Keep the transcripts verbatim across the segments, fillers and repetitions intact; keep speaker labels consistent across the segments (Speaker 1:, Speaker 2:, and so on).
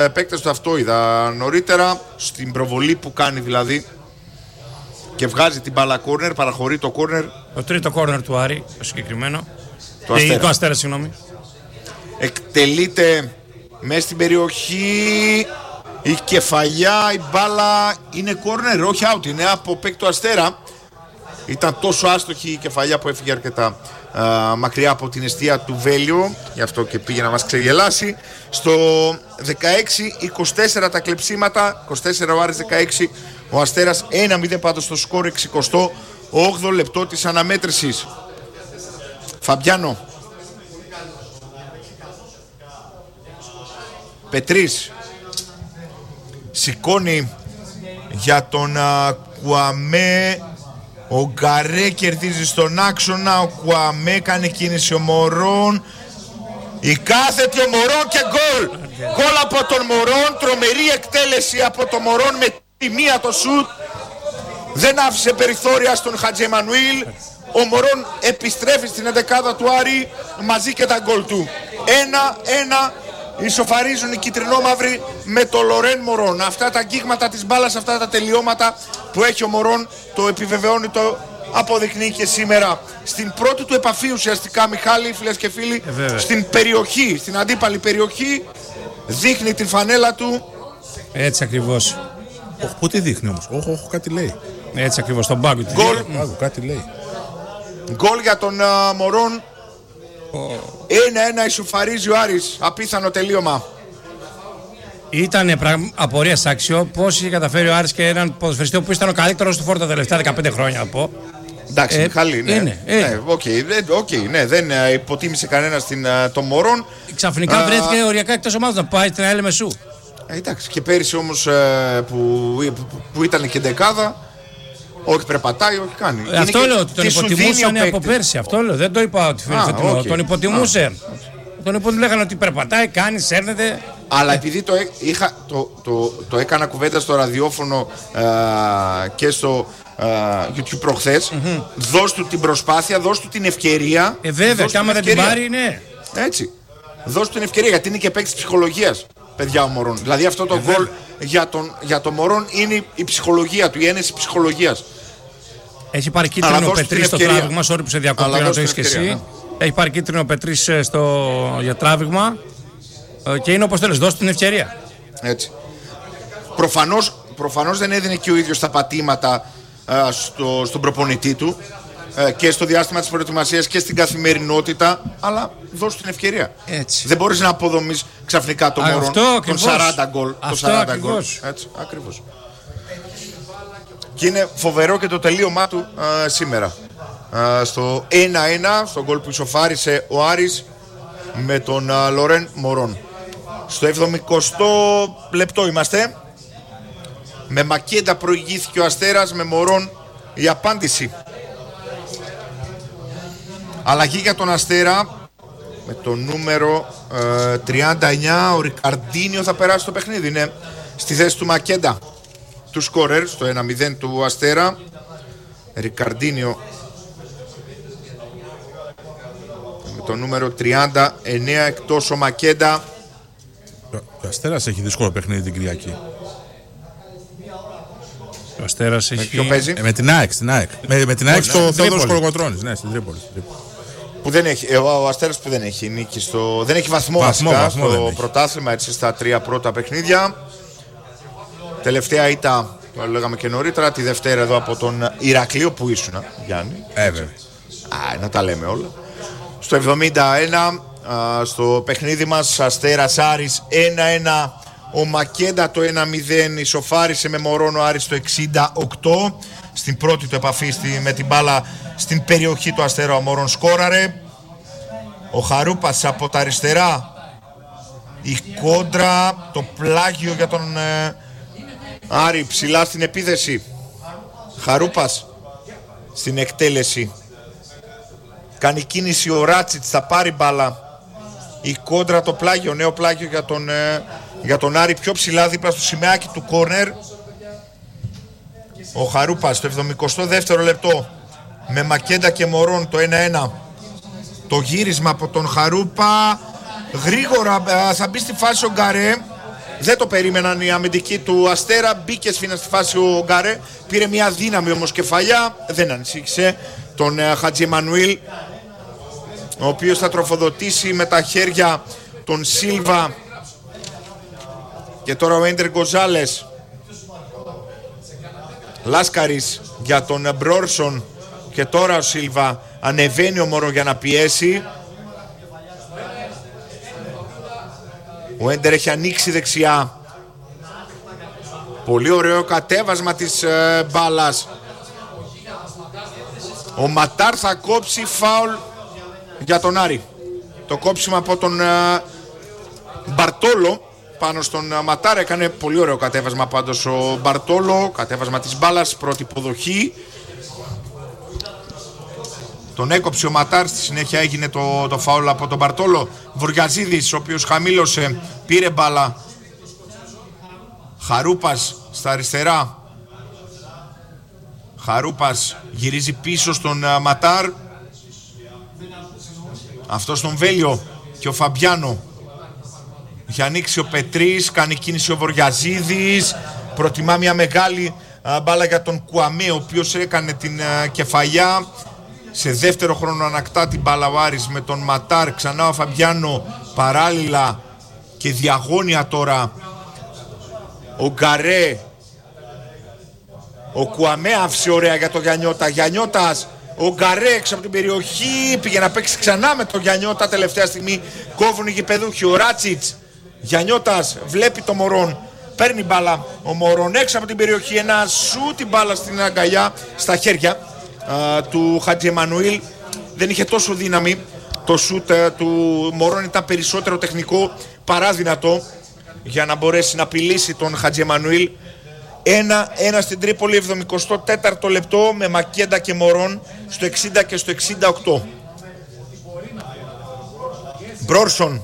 Speaker 1: επέκταση του αυτό είδα νωρίτερα, στην προβολή που κάνει δηλαδή και βγάζει την μπάλα κόρνερ, παραχωρεί το κόρνερ.
Speaker 2: Το τρίτο κόρνερ του Άρη, το συγκεκριμένο.
Speaker 1: Το Αστέρα.
Speaker 2: Το Αστέρα, συγγνώμη.
Speaker 1: Εκτελείται μέσα στην περιοχή, η κεφαλιά, η μπάλα είναι κόρνερ, όχι out, είναι από παίκτη του Αστέρα. Ήταν τόσο άστοχη η κεφαλιά που έφυγε αρκετά α, μακριά από την εστία του Βέλιο, γι' αυτό και πήγε να μας ξεγελάσει. Στο δεκαέξι είκοσι τέσσερα τα κλεψίματα, είκοσι τέσσερα ο Άρης δεκαέξι, ο Αστέρας ένα μηδέν πάντως στο σκορ, εξηκοστό όγδοο λεπτό της αναμέτρησης. Φαμπιάνο. Πετρής. Σηκώνει για τον α, Κουαμέ. Ο Γκαρέ κερδίζει στον άξονα. Ο Κουαμέ κάνει κίνηση ο Μωρόν. Η κάθετη ο Μωρόν και γκολ. Γκολ από τον Μωρόν. Τρομερή εκτέλεση από τον Μωρόν με τη μία το σουτ. Δεν άφησε περιθώρια στον Χατζη Εμμανουήλ. Ο Μωρόν επιστρέφει στην εντεκάδα του Άρη μαζί και τα γκολ του. Ένα ένα ισοφαρίζουν οι κυτρινόμαυροι με το Λορέν Μωρόν. Αυτά τα αγγίγματα της μπάλας, αυτά τα τελειώματα που έχει ο Μωρόν, το επιβεβαιώνει, το αποδεικνύει και σήμερα. Στην πρώτη του επαφή ουσιαστικά, Μιχάλη, φίλες και φίλοι,
Speaker 2: ε,
Speaker 1: στην περιοχή, στην αντίπαλη περιοχή, δείχνει την φανέλα του.
Speaker 2: Έτσι ακριβώς.
Speaker 3: Όχι, πού τι δείχνει όμως, όχι, όχι, κάτι λέει.
Speaker 2: Έτσι ακριβώς, στον πάγκο του.
Speaker 1: Γκολ.
Speaker 3: Άκου, κάτι λέει.
Speaker 1: Γκολ για τον uh, Μωρόν. ένα ένα ισοφαρίζει ο Άρης. Απίθανο τελείωμα.
Speaker 2: Ήταν απορίας άξιο πώς είχε καταφέρει ο Άρης και έναν ποδοσφαιριστή που ήταν ο καλύτερος του Φόρ τα τελευταία δεκαπέντε χρόνια, να πω.
Speaker 1: Εντάξει,
Speaker 2: ε,
Speaker 1: Μιχάλη, ναι.
Speaker 2: Είναι, ε.
Speaker 1: ναι, okay, okay, ναι, δεν uh, υποτίμησε κανένα uh, τον Μωρόν.
Speaker 2: Ξαφνικά
Speaker 1: uh,
Speaker 2: βρέθηκε οριακά εκτός ομάδας να πάει στην ΑΕΛ Μεσού.
Speaker 1: Ε, εντάξει, και πέρυσι όμως uh, που, που, που ήταν και δεκάδα, όχι περπατάει, όχι κάνει.
Speaker 2: Ε, αυτό λέω ότι τον υποτιμούσαν από
Speaker 1: παίκτη.
Speaker 2: πέρσι. Αυτό λέω, δεν το είπα ότι φίλε okay. Τον υποτιμούσε. Ah. Τον υποτιμούσαν, λέγανε ότι περπατάει, κάνει, σέρνεται.
Speaker 1: Αλλά επειδή το, είχα, το, το, το έκανα κουβέντα στο ραδιόφωνο uh, και στο uh, YouTube προχθές, mm-hmm. δώσ' του την προσπάθεια, δώσ' του την ευκαιρία.
Speaker 2: Ε, βέβαια, και άμα δεν την πάρει, ναι.
Speaker 1: Έτσι. Δώσ' του την ευκαιρία, γιατί είναι και παίκτης ψυχολογίας, παιδιά, ο Μωρόν. Δηλαδή αυτό το γκολ για τον, για τον Μωρόν είναι η ψυχολογία του, η ένεση ψυχολογίας.
Speaker 2: Έχει πάρει κίτρινο ο Πετρής στο τράβηγμα, sorry που σε διακόπτω για να το έχεις και εσύ. Ναι. Έχει πάρει κίτρινο ο Πετρής στο, για τράβηγμα και είναι όπως θέλεις, δώσ' την ευκαιρία.
Speaker 1: Έτσι. Προφανώς, προφανώς δεν έδινε και ο ίδιος τα πατήματα α, στο, στον προπονητή του α, και στο διάστημα της προετοιμασίας και στην καθημερινότητα, αλλά δώσ' την ευκαιρία.
Speaker 2: Έτσι.
Speaker 1: Δεν μπορείς να αποδομείς ξαφνικά το Μωρόν των σαράντα γκολ.
Speaker 2: Αυτό ακριβώς.
Speaker 1: Έτσι, ακριβώς. Και είναι φοβερό και το τελείωμά του α, σήμερα. Α, στο ένα ένα, στον γκολ που ισοφάρισε ο Άρης με τον α, Λορέν Μωρόν. Στο εβδομηκοστό λεπτό είμαστε. Με Μακέντα προηγήθηκε ο Αστέρας, με Μωρόν η απάντηση. Αλλαγή για τον Αστέρα με το νούμερο ε, τριάντα εννιά. Ο Ρικαρντίνιο θα περάσει το παιχνίδι. Είναι στη θέση του Μακέντα, του σκόρερ, στο ένα μηδέν του Αστέρα. Ρικαρντίνιο με το νούμερο τριάντα εννιά, εκτός ο Μακέντα.
Speaker 3: Ο Αστέρας έχει δύσκολο παιχνίδι την Κυριακή.
Speaker 2: Ο Αστέρας έχει...
Speaker 1: Ποιο παίζει?
Speaker 3: Ε, με την ΑΕΚ, στην ΑΕΚ. Με, με την ΑΕΚ στο Θεόδωρος Κολοκοτρώνης. Ναι, στην Τρίπολη.
Speaker 1: Που δεν έχει, ο, ο Αστέρας που δεν έχει νίκη στο... Δεν έχει βαθμό,
Speaker 3: βαθμό,
Speaker 1: βασικά,
Speaker 3: βαθμό
Speaker 1: στο πρωτάθλημα, έτσι, στα τρία πρώτα παιχνίδια. Τελευταία ήττα, το λέγαμε και νωρίτερα, τη Δευτέρα εδώ από τον Ηρακλείο που ήσουν, Γιάννη.
Speaker 3: Ε, βέβαια.
Speaker 1: Α, να τα λέμε όλα. Στο εβδομήντα ένα, α, στο παιχνίδι μας, Αστέρας Άρης ένα ένα. Ο Μακέντα το ένα μηδέν ισοφάρισε με Μωρόν ο Άρης το εξήντα οκτώ. Στην πρώτη του επαφή στη, με την μπάλα στην περιοχή του Αστέρα, ο Μωρόν σκόραρε. Ο Χαρούπας από τα αριστερά. Η κόντρα, το πλάγιο για τον ε, Άρη ψηλά στην επίθεση. Χαρούπας στην εκτέλεση. Κάνει κίνηση ο Ράτσιτς, θα πάρει μπάλα. Η κόντρα, το πλάγιο, νέο πλάγιο για τον, ε, για τον Άρη, πιο ψηλά δίπλα στο σημαίακι του κόρνερ. Ο Χαρούπας στο εβδομηκοστό δεύτερο λεπτό με Μακέντα και Μωρόν το ένα ένα. Το γύρισμα από τον Χαρούπα. Γρήγορα θα μπει στη φάση ο Γκαρέ. Δεν το περίμεναν οι αμυντικοί του Αστέρα. Μπήκε στη φάση ο Γκαρέ. Πήρε μια δύναμη όμως κεφαλιά. Δεν ανησύχησε τον Χατζη Εμμανουήλ, ο οποίος θα τροφοδοτήσει με τα χέρια τον Σίλβα. Και τώρα ο Έντερ Γκοζάλες. Λάσκαρης για τον Μπρόρσον. Και τώρα ο Σίλβα. Ανεβαίνει ο Μωρό για να πιέσει. Ο Έντερ έχει ανοίξει δεξιά. Πολύ ωραίο κατέβασμα της ε, μπάλας. Ο Ματάρ θα κόψει φάουλ για τον Άρη. Το κόψιμο από τον ε, Μπαρτόλο πάνω στον ε, Ματάρ. Έκανε πολύ ωραίο κατέβασμα πάντως ο Μπαρτόλο. Κατέβασμα της μπάλας, πρώτη υποδοχή. Τον έκοψε ο Ματάρ, στη συνέχεια έγινε το, το φάουλ από τον Μπαρτόλο. Βορειαζίδης, ο οποίος χαμήλωσε, πήρε μπάλα. Χαρούπας στα αριστερά. Χαρούπας γυρίζει πίσω στον uh, Ματάρ. Αυτό στον Βέλιο και ο Φαμπιάνο. Έχει ανοίξει ο Πετρής, κάνει κίνηση ο Βορειαζίδης. Προτιμά μια μεγάλη uh, μπάλα για τον Κουαμέ, ο οποίος έκανε την uh, κεφαλιά. Σε δεύτερο χρόνο ανακτά την μπάλα ο Άρης με τον Ματάρ. Ξανά ο Φαμπιάνο παράλληλα και διαγώνια τώρα ο Γκαρέ. Ο Κουαμέ άφησε ωραία για τον Γιαννιώτα. Γιαννιώτας, ο Γκαρέ έξω από την περιοχή. Πήγε να παίξει ξανά με τον Γιαννιώτα. Τελευταία στιγμή κόβουν οι γηπεδούχοι. Ο Ράτσιτς. Γιαννιώτας βλέπει το Μωρόν. Παίρνει μπάλα ο Μωρόν έξω από την περιοχή. Ένα σου την μπάλα στην αγκαλιά, στα χέρια α, του Χατζη Εμμανουήλ. Δεν είχε τόσο δύναμη. Το σούτ α, του Μωρόν ήταν περισσότερο τεχνικό παρά δυνατό για να μπορέσει να απειλήσει τον Χατζη Εμμανουήλ. Ένα, ένα στην Τρίπολη, εβδομηκοστό τέταρτο λεπτό με Μακέντα και Μωρόν στο εξήντα και στο εξήντα οκτώ. Μπρόρσον.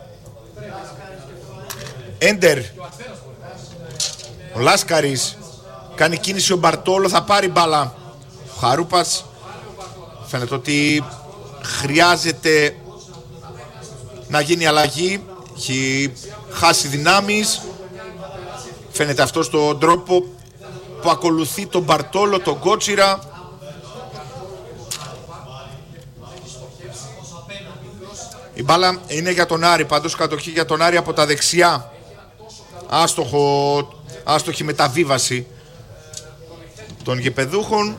Speaker 1: Έντερ. Ο Λάσκαρης. Κάνει κίνηση ο Μπαρτόλο, θα πάρει μπάλα. Ο Χαρούπας. Φαίνεται ότι χρειάζεται να γίνει αλλαγή. Έχει χάσει δυνάμεις. Φαίνεται αυτό στον τρόπο που ακολουθεί τον Μπαρτόλο, τον Κότσιρα. Η μπάλα είναι για τον Άρη, πάντως κατοχή για τον Άρη από τα δεξιά. Άστοχο, άστοχη μεταβίβαση των γηπεδούχων.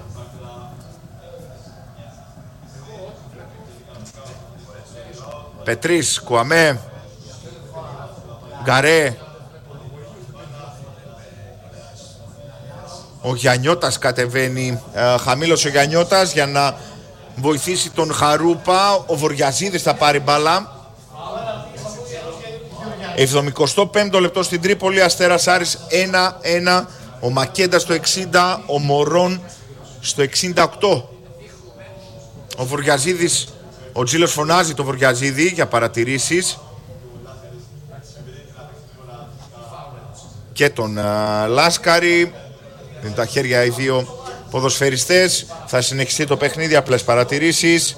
Speaker 1: Πετρής, Κουαμέ, Γκαρέ. Ο Γιαννιώτας κατεβαίνει, ε, χαμήλωσε ο Γιαννιώτας για να βοηθήσει τον Χαρούπα. Ο Βορειαζίδης θα πάρει μπάλα. εβδομηκοστό πέμπτο λεπτό στην Τρίπολη, Αστέρας Άρης ένα ένα. Ο Μακέντα στο εξήντα, ο Μωρόν στο εξήντα οκτώ. Ο Βορειαζίδης, ο Τζίλος φωνάζει το Βορειαζίδη για παρατηρήσεις. Και τον uh, Λάσκαρη. Είναι τα χέρια οι δύο ποδοσφαιριστές. Θα συνεχιστεί το παιχνίδι, απλές παρατηρήσεις.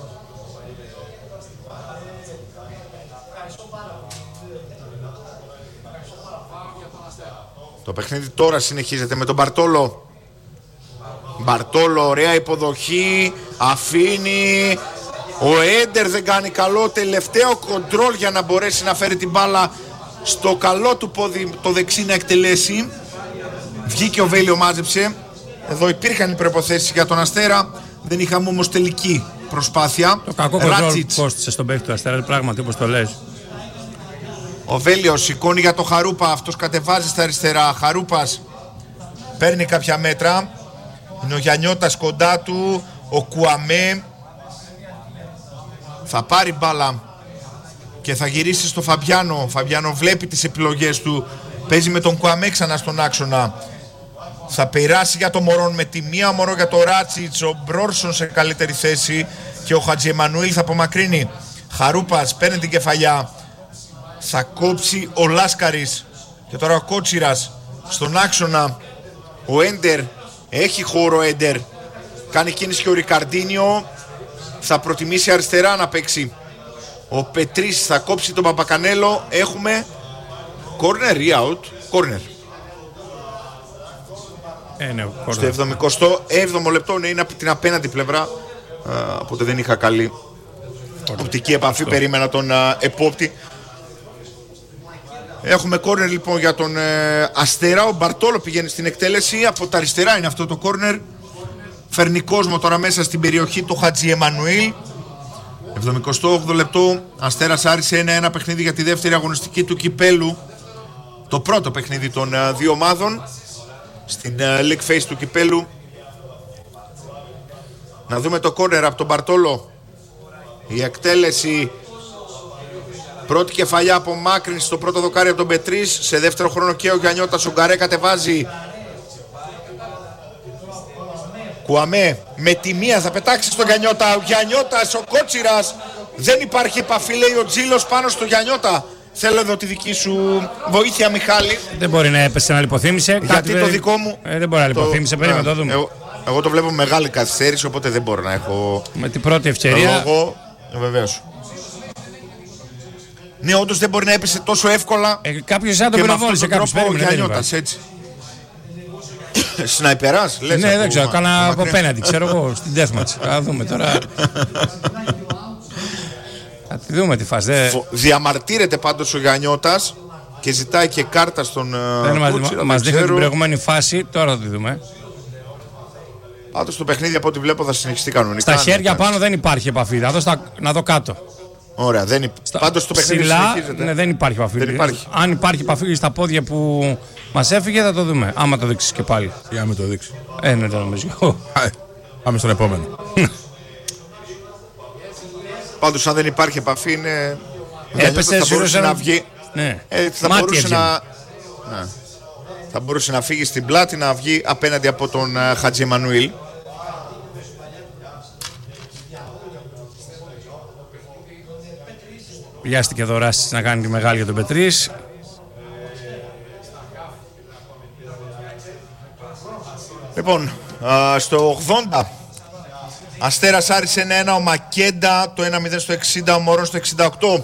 Speaker 1: Το παιχνίδι τώρα συνεχίζεται με τον Μπαρτόλο. Μπαρτόλο, ωραία υποδοχή. Αφήνει. Ο Έντερ δεν κάνει καλό. Τελευταίο κοντρόλ για να μπορέσει να φέρει την μπάλα στο καλό του πόδι, το δεξί να εκτελέσει. Βγήκε ο Βέλιο, μάζεψε. Εδώ υπήρχαν οι προϋποθέσεις για τον Αστέρα. Δεν είχαμε όμως τελική προσπάθεια.
Speaker 2: Το κακό κοντρόλ κόστησε στον παίκτη του Αστέρα, πράγματι όπως το λες.
Speaker 1: Ο Βέλιος σηκώνει για το Χαρούπα. Αυτός κατεβάζει στα αριστερά. Χαρούπας παίρνει κάποια μέτρα. Είναι ο Γιαννιώτας κοντά του. Ο Κουαμέ θα πάρει μπάλα και θα γυρίσει στο Φαμπιάνο. Ο Φαμπιάνο βλέπει τις επιλογές του. Παίζει με τον Κουαμέ ξανά στον άξονα. Θα περάσει για το Μωρόν με τη μία, ο Μωρό για το Ράτσιτς. Ο Μπρόρσον σε καλύτερη θέση και ο Χατζη Εμμανουήλ θα απομακρύνει. Χαρούπας παίρνει την κεφαλιά. Θα κόψει ο Λάσκαρης. Και τώρα ο Κότσιρας στον άξονα. Ο Έντερ, έχει χώρο Έντερ. Κάνει κίνηση και ο Ρικαρντίνιο. Θα προτιμήσει αριστερά να παίξει. Ο Πετρής θα κόψει τον Παπακανέλο. Έχουμε Corner ή out? Corner.
Speaker 2: Ε, ναι,
Speaker 1: στο εβδομηκοστό έβδομο λεπτό, είναι από την απέναντι πλευρά. Uh, οπότε δεν είχα καλή corner. Οπτική επαφή, αυτό. Περίμενα τον uh, επόπτη. Έχουμε κόρνερ λοιπόν για τον ε, Αστέρα. Ο Μπαρτόλο πηγαίνει στην εκτέλεση. Από τα αριστερά είναι αυτό το κόρνερ. Φέρνει κόσμο τώρα μέσα στην περιοχή του Χατζη Εμμανουήλ. εβδομηκοστό όγδοο λεπτό. Αστέρας Άρης ένα ένα παιχνίδι για τη δεύτερη αγωνιστική του κυπέλου. Το πρώτο παιχνίδι των ε, δύο ομάδων στην ε, League Phase του κυπέλου. Να δούμε το κόρνερ από τον Μπαρτόλο. Η εκτέλεση. Πρώτη κεφαλιά από μάκρυνση στο πρώτο δοκάρι από τον Πετρίς. Σε δεύτερο χρόνο και ο Γιαννιώτας. Ο Γκαρέ κατεβάζει. Κουαμέ με τη μία θα πετάξει στον Γιαννιώτα. Ο Γιαννιώτας, ο Κότσιρας. Δεν υπάρχει επαφή, λέει ο Τζίλος πάνω στο Γιαννιώτα. Θέλω εδώ τη δική σου βοήθεια, Μιχάλη.
Speaker 2: Δεν μπορεί να έπεσε να λιποθύμησε.
Speaker 1: Γιατί το δικό μου.
Speaker 2: Ε, δεν μπορεί να λιποθύμησε. Περίμενε να το δούμε.
Speaker 1: Εγώ, εγώ το βλέπω μεγάλη καθυστέρηση, οπότε δεν μπορώ να έχω.
Speaker 2: Με την πρώτη ευκαιρία.
Speaker 1: Εγώ, βεβαίως. Ναι, όντως δεν μπορεί να έπεσε τόσο εύκολα.
Speaker 2: Ε, κάποιος σαν τον πυροβόλησε, κάποιος
Speaker 1: περίμενε. Ο Γιαννιώτας, έτσι. Σναϊπεράς, λες.
Speaker 2: Ναι, δεν ξέρω, κάνα από απέναντι, ξέρω εγώ, στην deathmatch. Θα δούμε τώρα. Θα τη δούμε τη φάση.
Speaker 1: Διαμαρτύρεται πάντως ο Γιαννιώτας και ζητάει και κάρτα στον Κούτσιρα.
Speaker 2: Μας δείχνει την προηγούμενη φάση, τώρα θα τη δούμε.
Speaker 1: Πάντως το παιχνίδι από ό,τι βλέπω θα συνεχιστεί κανονικά.
Speaker 2: Στα χέρια πάνω δεν υπάρχει επαφή, να δω, στα, να δω κάτω.
Speaker 1: Ωραία, δεν υπ...
Speaker 2: Στα...
Speaker 1: πάντως το παιχνίδι
Speaker 2: ψηλά,
Speaker 1: συνεχίζεται.
Speaker 2: Ναι, δεν υπάρχει επαφή.
Speaker 1: Δεν υπάρχει.
Speaker 2: Αν υπάρχει επαφή στα πόδια που μας έφυγε θα το δούμε. Άμα το δείξεις και πάλι.
Speaker 3: Ή άμα το δείξει.
Speaker 2: Ε, ναι, το νομίζω.
Speaker 3: Πάμε στον επόμενο.
Speaker 1: Πάντως αν δεν υπάρχει επαφή είναι.
Speaker 2: Έπεσε,
Speaker 1: θα μπορούσε να βγει.
Speaker 2: Ναι.
Speaker 1: Ε, θα
Speaker 2: Μάτι
Speaker 1: μπορούσε
Speaker 2: έβγαινε.
Speaker 1: να. Ναι. Θα μπορούσε να φύγει στην πλάτη, να βγει απέναντι από τον uh, Χατζη Εμμανουήλ.
Speaker 2: Βιάστηκε εδώ ο Ράσης να κάνει τη μεγάλη για τον Πετρίς.
Speaker 1: Λοιπόν, α, στο ογδόντα Αστέρας Άρης ένα ένα, ο Μακέντα το ένα μηδέν στο εξήντα, ο Μωρόν στο εξήντα οκτώ.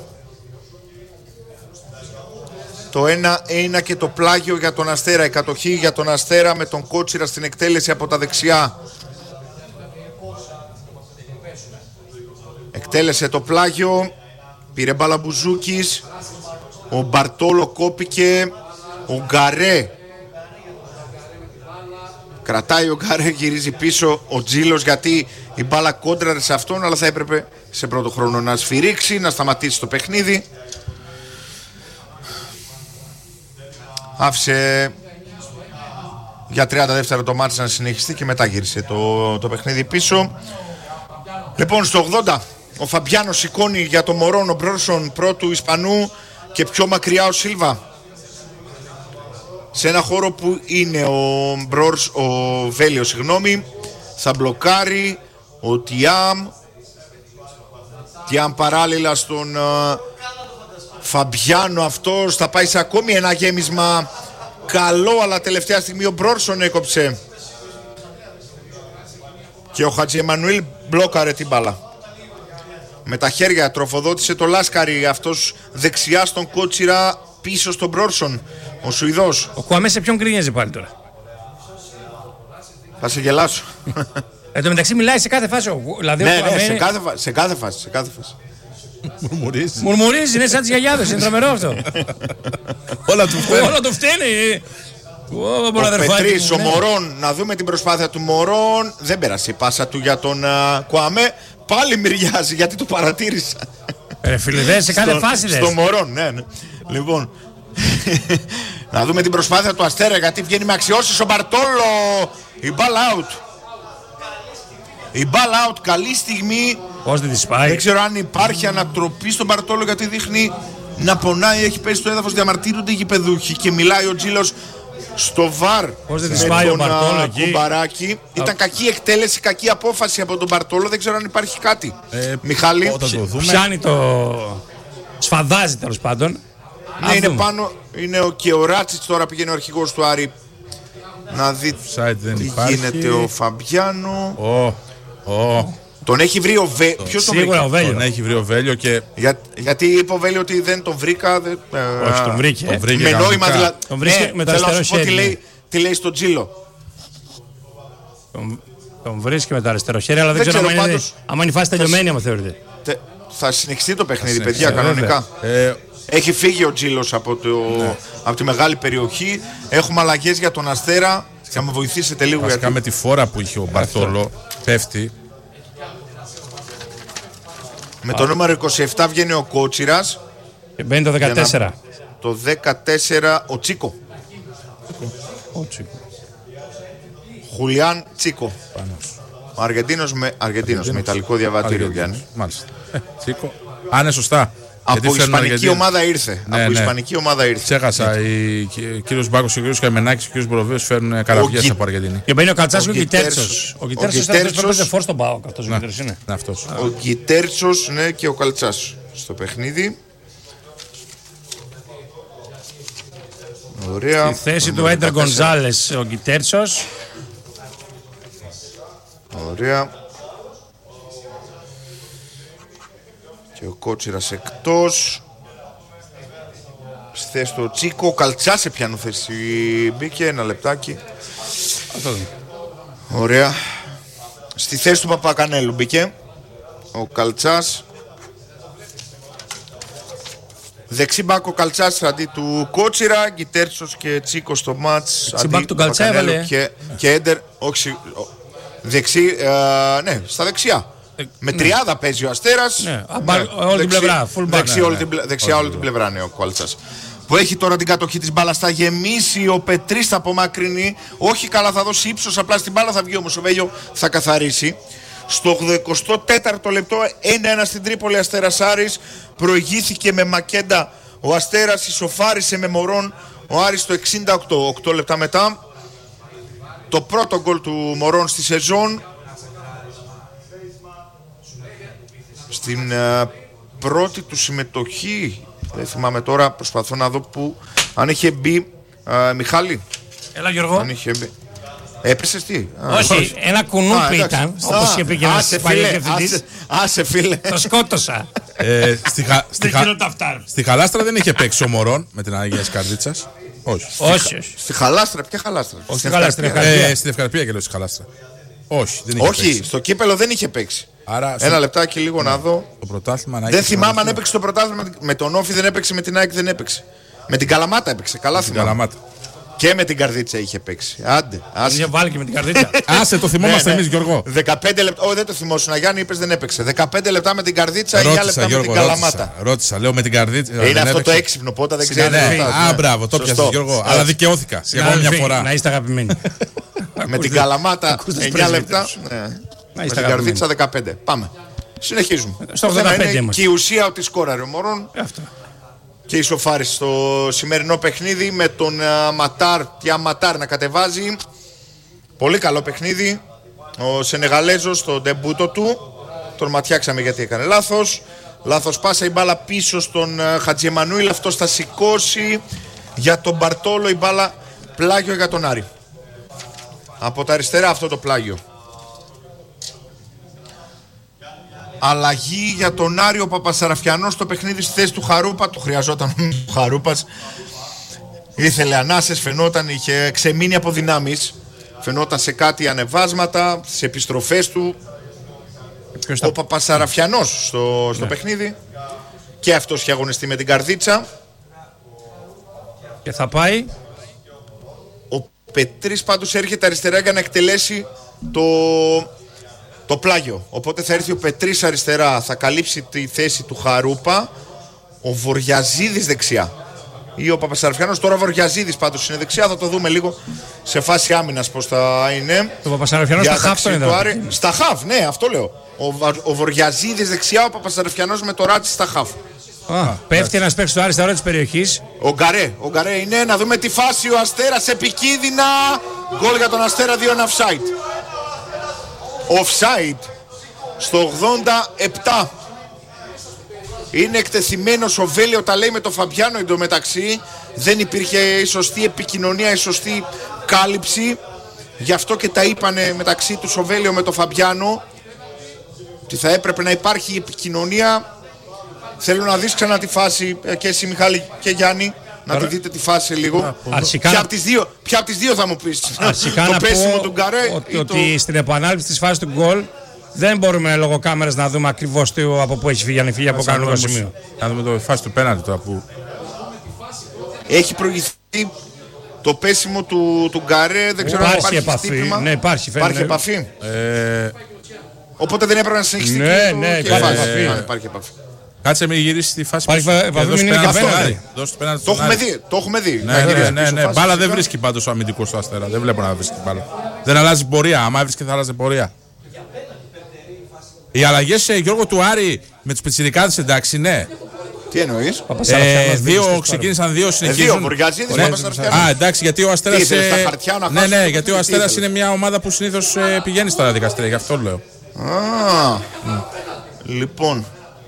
Speaker 1: Το ένα ένα και το πλάγιο για τον Αστέρα, η κατοχή για τον Αστέρα με τον Κότσιρα στην εκτέλεση από τα δεξιά. Εκτέλεσε το πλάγιο, πήρε μπάλα Μπουζούκης, ο Μπαρτόλο κόπηκε, ο Γκαρέ κρατάει, ο Γκαρέ γυρίζει πίσω, ο Τζίλος γιατί η μπάλα κόντραρε σε αυτόν, αλλά θα έπρεπε σε πρώτο χρόνο να σφυρίξει, να σταματήσει το παιχνίδι. Άφησε για τριάντα δεύτερα το μάτς να συνεχιστεί και μετά γύρισε το, το παιχνίδι πίσω. Λοιπόν, στο ογδόντα ο Φαμπιάνο σηκώνει για το Μωρόν, ο Μπρόρσον πρώτου Ισπανού και πιο μακριά ο Σίλβα. Σε ένα χώρο που είναι ο Μπρόρς, ο Βέλιο, συγγνώμη, θα μπλοκάρει ο Τιάμ. Τιάμ παράλληλα στον uh, Φαμπιάνο, αυτός θα πάει σε ακόμη ένα γέμισμα καλό, αλλά τελευταία στιγμή ο Μπρόρσον έκοψε. Και ο Χατζη Εμμανουήλ μπλόκαρε την μπάλα. Με τα χέρια τροφοδότησε το Λάσκαρη, αυτός δεξιά στον Κότσιρα, πίσω στον Μπρόρσον, ο Σουηδός.
Speaker 2: Ο Κουαμέ σε ποιον κρίνιαζε πάλι τώρα?
Speaker 1: Θα σε γελάσω.
Speaker 2: Εν τω μεταξύ μιλάει σε κάθε φάση. Δηλαδή,
Speaker 1: ναι,
Speaker 2: ο Κουαμέ...
Speaker 1: ναι, σε κάθε, φα... σε κάθε φάση, σε κάθε φάση.
Speaker 3: Μουρμουρίζει.
Speaker 2: Μουρμουρίζει, είναι σαν τις γιαγιάδες, είναι τρομερό αυτό.
Speaker 3: Όλα του φταίνε.
Speaker 2: Όλα του φταίνε.
Speaker 1: Ο Πετρίς, ο Μωρόν, να δούμε την προσπάθεια του Μωρόν. Δεν πέρασε η πάσα του για τον uh, Κουαμέ. Πάλι μυριάζει γιατί το παρατήρησα.
Speaker 2: Ρε φίλε, δεν σε κάθε φάση δες.
Speaker 1: Στο Μωρόν, ναι, ναι. Λοιπόν, να δούμε την προσπάθεια του Αστέρα γιατί βγαίνει με αξιώσεις ο Μπαρτόλο. Η μπάλα out. Η μπάλα out, καλή στιγμή.
Speaker 2: Πώς δεν της πάει.
Speaker 1: Δεν ξέρω αν υπάρχει ανατροπή στον Μπαρτόλο γιατί δείχνει να πονάει, έχει πέσει στο έδαφος, διαμαρτύρονται οι γηπεδούχοι και μιλάει ο Τζίλος στο βαρ
Speaker 2: με
Speaker 1: τον Κουμπαράκη. Ήταν κακή εκτέλεση, κακή απόφαση από τον Μπαρτόλο. Δεν ξέρω αν υπάρχει κάτι.
Speaker 3: Ε,
Speaker 1: Μιχάλη,
Speaker 3: το
Speaker 2: πιάνει το... σφαδάζει τέλος πάντων.
Speaker 1: Ναι, είναι πάνω. Είναι ο, και ο Ράτσιτς τώρα πηγαίνει ο αρχηγός του Άρη να δει
Speaker 3: δεν
Speaker 1: τι
Speaker 3: υπάρχει.
Speaker 1: γίνεται ο Φαμπιάνο.
Speaker 3: Oh, oh.
Speaker 1: Τον έχει βρει ο Βέλιο. Ποιος τον
Speaker 2: Σίγουρα
Speaker 1: βρήκε?
Speaker 2: ο Βέλιο.
Speaker 3: Τον έχει βρει ο Βέλιο και.
Speaker 1: Για, γιατί είπε ο Βέλιο ότι δεν τον βρήκα. Δεν,
Speaker 2: Όχι, τον βρήκε.
Speaker 3: Τον βρήκε
Speaker 1: με νόημα δηλαδή.
Speaker 2: Τον βρήκε
Speaker 1: ναι,
Speaker 2: με το
Speaker 1: θέλω να
Speaker 2: αριστερό
Speaker 1: σου πω τι
Speaker 2: χέρι.
Speaker 1: λέει, τι λέει στον Τζίλο.
Speaker 2: Τον βρίσκει με το αριστερό χέρι, αλλά δεν,
Speaker 1: Δεν
Speaker 2: ξέρω,
Speaker 1: ξέρω,
Speaker 2: αν είναι,
Speaker 1: πάντως,
Speaker 2: άμα είναι η φάση τελειωμένη, άμα θεωρείτε.
Speaker 1: Τε, θα συνεχιστεί το παιχνίδι,
Speaker 3: Θα
Speaker 1: παιδιά,
Speaker 2: συνεχιστεί,
Speaker 1: κανονικά.
Speaker 3: Ε,
Speaker 1: Έχει φύγει ο Τζίλος από, το,
Speaker 3: Ναι.
Speaker 1: από τη μεγάλη περιοχή. Έχουμε αλλαγές για τον Αστέρα. Θα με βοηθήσετε λίγο.
Speaker 3: Βασικά
Speaker 1: Γιατί...
Speaker 3: με τη φόρα που είχε ο Μπαρτόλο πέφτει.
Speaker 1: Με το νούμερο είκοσι επτά βγαίνει ο Κότσιρας.
Speaker 2: Και μπαίνει το δεκατέσσερα.
Speaker 1: Το δεκατέσσερα ο Τσίκο.
Speaker 2: Ο Τσίκο.
Speaker 1: Χουλιάν Τσίκο.
Speaker 3: Πανώς.
Speaker 1: Ο Αργεντίνος με, Αργεντίνος, με ιταλικό διαβατήριο, Γιάννη.
Speaker 3: Μάλιστα. Ε, Τσίκο. Α, είναι σωστά.
Speaker 1: Από
Speaker 3: Γιατί φέρνουν
Speaker 1: ισπανική
Speaker 3: Αργεντίνους.
Speaker 1: ομάδα ήρθε.
Speaker 3: Ναι,
Speaker 1: από
Speaker 3: ναι.
Speaker 1: ισπανική ομάδα ήρθε.
Speaker 3: Ξέχασα. Οι κύριος Μπάκος, ο κύριος Καημενάκης και ο κύριος Μποροβίος φέρνουν καραβιές
Speaker 1: Γι-
Speaker 3: από Αργεντινή.
Speaker 2: Και μπαίνει ο Καλτσάς και ο
Speaker 1: Γκιτέρσος.
Speaker 2: Κιτέρτσος. Ο
Speaker 1: Ο
Speaker 2: Κιτέρτσος ήταν αυτός που
Speaker 1: Γκιτέρτσος.
Speaker 2: έπαιζε φόρ στον ΠΑΟΚ. Αυτός ο Κιτέρτσος είναι.
Speaker 3: Ναι, αυτός.
Speaker 1: Ο Γκιτέρτσος, ναι, και ο Καλτσάς στο παιχνίδι. Ωραία.
Speaker 2: Στη θέση του Έντερ Γκονζάλες ο Κιτέρτσος.
Speaker 1: Ωραία. Και ο Κότσιρας εκτός. Στη θέση του Τσίκο. Ο Καλτσάς σε ποιανού θέση μπήκε. Ένα λεπτάκι. Ωραία. Στη θέση του Παπακανέλου μπήκε ο Καλτσάς. Δεξί μπακ ο Καλτσάς αντί του Κότσιρα. Γκιτέρτσος και Τσίκο στο μάτς.
Speaker 2: Δεξί μπακ του Καλτσά έβαλε.
Speaker 1: Και, και Έντερ. Όχι, δεξί, ε, ναι, στα δεξιά. Με τριάδα παίζει ο Αστέρας.
Speaker 2: Ναι, αμπα- όλη την πλευρά, full back.
Speaker 1: Δεξί,
Speaker 2: Ναι,
Speaker 1: όλη
Speaker 2: ναι.
Speaker 1: την πλε- δεξιά όλη την πλευρά είναι ο Καλτσάς. Που έχει τώρα την κατοχή της μπάλας. Θα γεμίσει ο Πετρής, θα απομακρυνεί. Όχι καλά, θα δώσει ύψος. Απλά στην μπάλα θα βγει όμως ο Βέλιο, θα καθαρίσει. Στο ογδοηκοστό τέταρτο λεπτό, ένα ένα στην Τρίπολη, Αστέρας Άρης. Προηγήθηκε με Μακέντα ο Αστέρας, ισοφάρισε με Μωρόν ο Άρης το εξήντα οκτώ. οκτώ λεπτά μετά, το πρώτο γκολ του Μωρόν στη σεζόν. Στην ε, πρώτη του συμμετοχή, δεν θυμάμαι τώρα, προσπαθώ να δω που, αν είχε μπει, ε, Μιχάλη,
Speaker 2: Έλα Γιώργο.
Speaker 1: αν είχε μπει. Έπεσες τι? Α,
Speaker 2: Όχι, ένα κουνούπι
Speaker 1: εντάξει.
Speaker 2: ήταν, όπως
Speaker 1: Α,
Speaker 2: είχε πει και ένας
Speaker 1: άσε,
Speaker 2: παλιός
Speaker 1: φίλε,
Speaker 2: διευθυντής.
Speaker 1: άσε, άσε φίλε.
Speaker 2: Το σκότωσα.
Speaker 3: Ε, στη, χα... στη,
Speaker 2: Δεν
Speaker 3: χα...
Speaker 2: γίνω τα φτάρ.
Speaker 3: στη Χαλάστρα δεν είχε παίξει ο Μωρόν με την Αγία Καρδίτσας. Όχι.
Speaker 2: Όχι, όχι.
Speaker 1: Στη Χαλάστρα, ποια Χαλάστρα?
Speaker 2: Όχι,
Speaker 1: Στην
Speaker 2: στη Χαλάστρα,
Speaker 1: Ευκαρπία.
Speaker 2: Ευκαρπία.
Speaker 3: Ε, στην Ευκαρπία και λέω στη Χαλάστρα. Όχι, δεν είχε
Speaker 1: Όχι,
Speaker 3: παίξει.
Speaker 1: στο κύπελο δεν είχε παίξει.
Speaker 3: Άρα στο-
Speaker 1: Ένα λεπτάκι λίγο να δω.
Speaker 3: Το πρωτάθλημα να
Speaker 1: Δεν
Speaker 3: είχε
Speaker 1: θυμάμαι αν
Speaker 3: συμμετοχή.
Speaker 1: έπαιξε το πρωτάθλημα με τον Όφη, δεν έπαιξε, με την ΑΕΚ δεν έπαιξε. Με την Καλαμάτα έπαιξε. Καλά
Speaker 3: Στην
Speaker 1: θυμάμαι.
Speaker 3: Καλαμάτα.
Speaker 1: Και με την Καρδίτσα είχε παίξει. Άντε.
Speaker 2: Τον
Speaker 1: Άσε.
Speaker 2: είχε βάλει και με την καρδίτσα.
Speaker 3: Άσε, το θυμόμαστε
Speaker 1: Ναι, ναι.
Speaker 3: εμείς, Γιώργο.
Speaker 1: δεκαπέντε λεπτά. Όχι, δεν το θυμόσουν. Γιάννη, είπε δεν έπαιξε. δεκαπέντε λεπτά με την Καρδίτσα, εννιά
Speaker 3: Ρώτησα,
Speaker 1: λεπτά με
Speaker 3: Γιώργο,
Speaker 1: την Καλαμάτα.
Speaker 3: ρώτησα, ρώτησα. Λέω με την Καρδίτσα.
Speaker 1: Είναι αυτό το έξυπνο, πότε δεν ξέρει.
Speaker 3: Ναι,
Speaker 1: αυτά,
Speaker 3: α,
Speaker 1: ναι.
Speaker 3: μπράβο, το
Speaker 1: Σωστό.
Speaker 3: πιάσες, Γιώργο.
Speaker 1: Έτσι.
Speaker 3: Αλλά δικαιώθηκα. Και εγώ μια
Speaker 2: Συνάδελφοι,
Speaker 3: φορά.
Speaker 2: Να είστε αγαπημένοι.
Speaker 1: Με την Καλαμάτα
Speaker 2: ακούς τους
Speaker 1: εννιά λεπτά.
Speaker 2: πρεσβύτερους.
Speaker 1: Ναι. Με την
Speaker 2: είστε
Speaker 1: Καρδίτσα δεκαπέντε. Πάμε. Συνεχίζουμε.
Speaker 2: Στο
Speaker 1: Το θέμα
Speaker 2: ογδόντα πέντε
Speaker 1: είναι
Speaker 2: είμαστε.
Speaker 1: και η ουσία ότι σκόραρε ο Μωρόν
Speaker 2: Αυτό.
Speaker 1: και ισοφάρισε στο σημερινό παιχνίδι με τον uh, Ματάρ, Τιά Ματάρ να κατεβάζει. Πολύ καλό παιχνίδι. Ο Σενεγαλέζος στο ντεμπούτο του. Τον ματιάξαμε γιατί έκανε λάθος. Λάθος πάσα, η μπάλα πίσω στον uh, Χατζιεμανούιλ. Αυτός θα σηκώσει για τον Μπαρτόλο, η μπάλα πλάγιο για τον Άρη. Από τα αριστερά αυτό το πλάγιο. Αλλαγή για τον Άριο Παπασαραφιανό στο παιχνίδι στη θέση του Χαρούπα. Του χρειαζόταν ο Χαρούπας. Ήθελε ανάσες, φαινόταν, είχε ξεμείνει από δυνάμεις. Φαινόταν σε κάτι ανεβάσματα, στις επιστροφές του.
Speaker 2: Ποιος
Speaker 1: Ο
Speaker 2: θα...
Speaker 1: Παπασαραφιανός στο, στο
Speaker 2: Ναι.
Speaker 1: παιχνίδι. Και αυτός είχε αγωνιστεί με την Καρδίτσα.
Speaker 2: Και θα πάει.
Speaker 1: Ο Πετρής πάντως έρχεται αριστερά για να εκτελέσει το, το πλάγιο. Οπότε θα έρθει ο Πετρής αριστερά, θα καλύψει τη θέση του Χαρούπα. Ο Βοριαζίδης δεξιά. Ή ο Παπασαραφιανός. Τώρα ο Βοριαζίδης πάντως είναι δεξιά. Θα το δούμε λίγο σε φάση άμυνας πώς θα είναι.
Speaker 2: Το Παπασαραφιανό στα χαφ τον
Speaker 1: Διάταξη του
Speaker 2: είδα.
Speaker 1: Άρη. Στα χαφ, ναι, αυτό λέω. Ο, Βα- ο Βοριαζίδης δεξιά, ο Παπασαραφιανός με το ράτσι στα χαφ.
Speaker 2: Α, πέφτει ένας παίκτης του αριστερό της περιοχής.
Speaker 1: Ο Γκαρέ, ο Γκαρέ είναι, να δούμε τη φάση, ο Αστέρας επικίνδυνα. Γκολ για τον Αστέρα, δύο είναι offside. Offside στο ογδόντα επτά. Είναι εκτεθειμένος ο Βέλιο, τα λέει με τον Φαμπιάνο εντωμεταξύ. Δεν υπήρχε η σωστή επικοινωνία, η σωστή κάλυψη. Γι' αυτό και τα είπανε μεταξύ τους ο Βέλιο με τον Φαμπιάνο. ότι θα έπρεπε να υπάρχει επικοινωνία. Θέλω να δεις ξανά τη φάση και εσύ Μιχάλη και Γιάννη. Να τη δείτε τη φάση λίγο.
Speaker 2: Αρχικά...
Speaker 1: Ποια, από τις δύο, ποια από τις δύο θα μου πεις?
Speaker 2: Αρχικά
Speaker 1: το
Speaker 2: να
Speaker 1: πέσιμο
Speaker 2: πω
Speaker 1: του Γκαρέ
Speaker 2: ότι,
Speaker 1: ή
Speaker 2: ότι
Speaker 1: το...
Speaker 2: στην επανάληψη της φάσης του γκολ δεν μπορούμε λόγω κάμερας να δούμε ακριβώς από πού έχει φύγει, αν φύγει από κανένα σημείο.
Speaker 3: Να δούμε το φάση του πέναλτι τώρα που...
Speaker 1: Έχει προηγηθεί το πέσιμο του, του Γκαρέ, δεν ξέρω αν υπάρχει
Speaker 2: επαφή.
Speaker 1: Στύπημα.
Speaker 2: Ναι, υπάρχει,
Speaker 1: υπάρχει επαφή.
Speaker 3: Ε...
Speaker 1: Οπότε δεν έπρεπε να συνεχιστεί
Speaker 2: ναι,
Speaker 1: και
Speaker 2: ναι,
Speaker 1: το
Speaker 2: υπάρχει
Speaker 1: επαφή. Αν υπάρχει επαφή.
Speaker 3: Κάτσε με γυρίσει στη φάση
Speaker 2: που δώσει
Speaker 3: πέναλτι.
Speaker 1: Το έχουμε δει. Το έχουμε δει.
Speaker 3: Ναι, ναι, ναι, ναι. Μπάλα δεν βρίσκει πάντως ο αμυντικός του Αστέρα. Δεν βλέπω να βρίσκει μπάλα. Δεν αλλάζει πορεία. Άμα έβρισκε θα αλλάζει πορεία. Οι αλλαγές Γιώργο του Άρη με τους πιτσιρικάδες εντάξει, ναι.
Speaker 1: Τι εννοείς?
Speaker 3: Ε, δύο ξεκίνησαν, δύο συνεχίζουν.
Speaker 1: Δύο Βουργιαζίδης, ναι.
Speaker 3: Α, εντάξει, γιατί ο Αστέρας.
Speaker 1: Τι, στα χαρτιά να
Speaker 3: ναι, ναι, γιατί ο Αστέρας είναι μια ομάδα που συνήθως ε, πηγαίνει στα δικαστήρια, γι' αυτό λέω.
Speaker 1: Α, mm. Λοιπόν.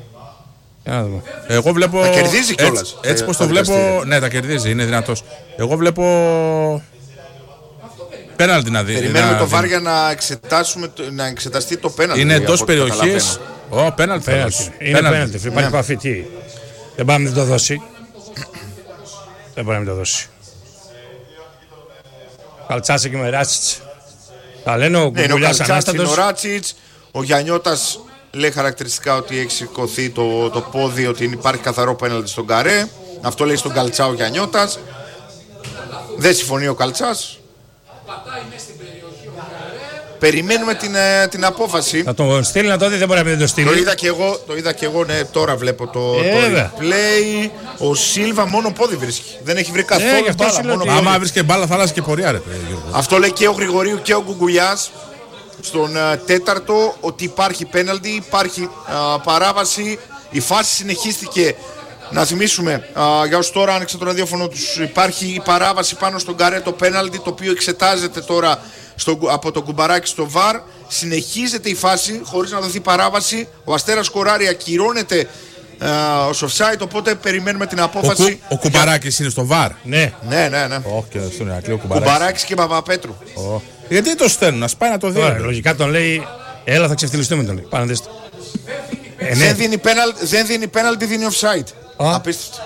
Speaker 3: Εγώ βλέπω.
Speaker 1: Τα κερδίζει κιόλας.
Speaker 3: Έτσι, έτσι πως το βλέπω. Ναι, τα κερδίζει, είναι δυνατός. Εγώ βλέπω. Πέναλτι να δει.
Speaker 1: Περιμένουμε
Speaker 3: να
Speaker 1: το
Speaker 3: δει.
Speaker 1: βάρ για να, εξετάσουμε, να εξεταστεί το πέναλτι.
Speaker 3: Είναι εντός περιοχής. Ω, πέναλτι.
Speaker 2: Είναι πέναλτι. Υπάρχει επαφή. Τι. Δεν πάμε να το δώσει. Δεν μπορεί να μην το δώσει. Καλτσάς εκεί με Ράτσιτς. Τα λένε ο Κουκουλιάς ανάστατος.
Speaker 1: Ο Ράτσιτς, ο Γιαννιώτας λέει χαρακτηριστικά ότι έχει σηκωθεί το, το πόδι, ότι υπάρχει καθαρό πέναλτι στον Γκαρέ. Αυτό λέει στον Καλτσά ο Γιαννιώτας. Δεν συμφωνεί ο Καλτσάς. Περιμένουμε την, την απόφαση.
Speaker 2: Θα το στείλει να το δει, δεν μπορεί να μην το στείλει.
Speaker 1: Το είδα και εγώ, το είδα και εγώ ναι, τώρα βλέπω το, ε, το replay. Ο Σίλβα μόνο πόδι βρίσκει. Δεν έχει βρει καθόλου
Speaker 2: ε,
Speaker 1: μπάλα. Μόνο
Speaker 2: ότι...
Speaker 3: Άμα βρίσκει μπάλα θα αλλάζει και πορεία, ρε.
Speaker 1: Αυτό λέει και ο Γρηγορίου και ο Γκουγκουλιάς στον uh, τέταρτο, ότι υπάρχει πέναλτι, υπάρχει uh, παράβαση. Η φάση συνεχίστηκε. Να θυμίσουμε, uh, για όσους τώρα άνοιξε το ραδιόφωνο τους, υπάρχει η παράβαση πάνω στον Γκαρέ, το πέναλτι, το οποίο εξετάζεται τώρα στο, από τον Κουμπαράκη στο βαρ. Συνεχίζεται η φάση χωρίς να δοθεί παράβαση. Ο Αστέρας σκοράρει, ακυρώνεται uh, ως offside, οπότε περιμένουμε την απόφαση.
Speaker 3: Ο, κου, ο Κουμπαράκης είναι στο βαρ.
Speaker 2: Ναι,
Speaker 1: ναι, ναι. ναι.
Speaker 3: Oh, ο
Speaker 1: Κουμπαράκης και Παπαπέτρου.
Speaker 3: Oh. Γιατί το στέλνουν, να σπάει να το δει.
Speaker 2: Λογικά τον λέει, έλα θα ξεφτυλιστούμε τον λέει. Πάνε δες το.
Speaker 1: Ε, ναι. Δεν δίνει πέναλτι, δεν δίνει πέναλτι, δίνει offside. Oh. Απίστευτο.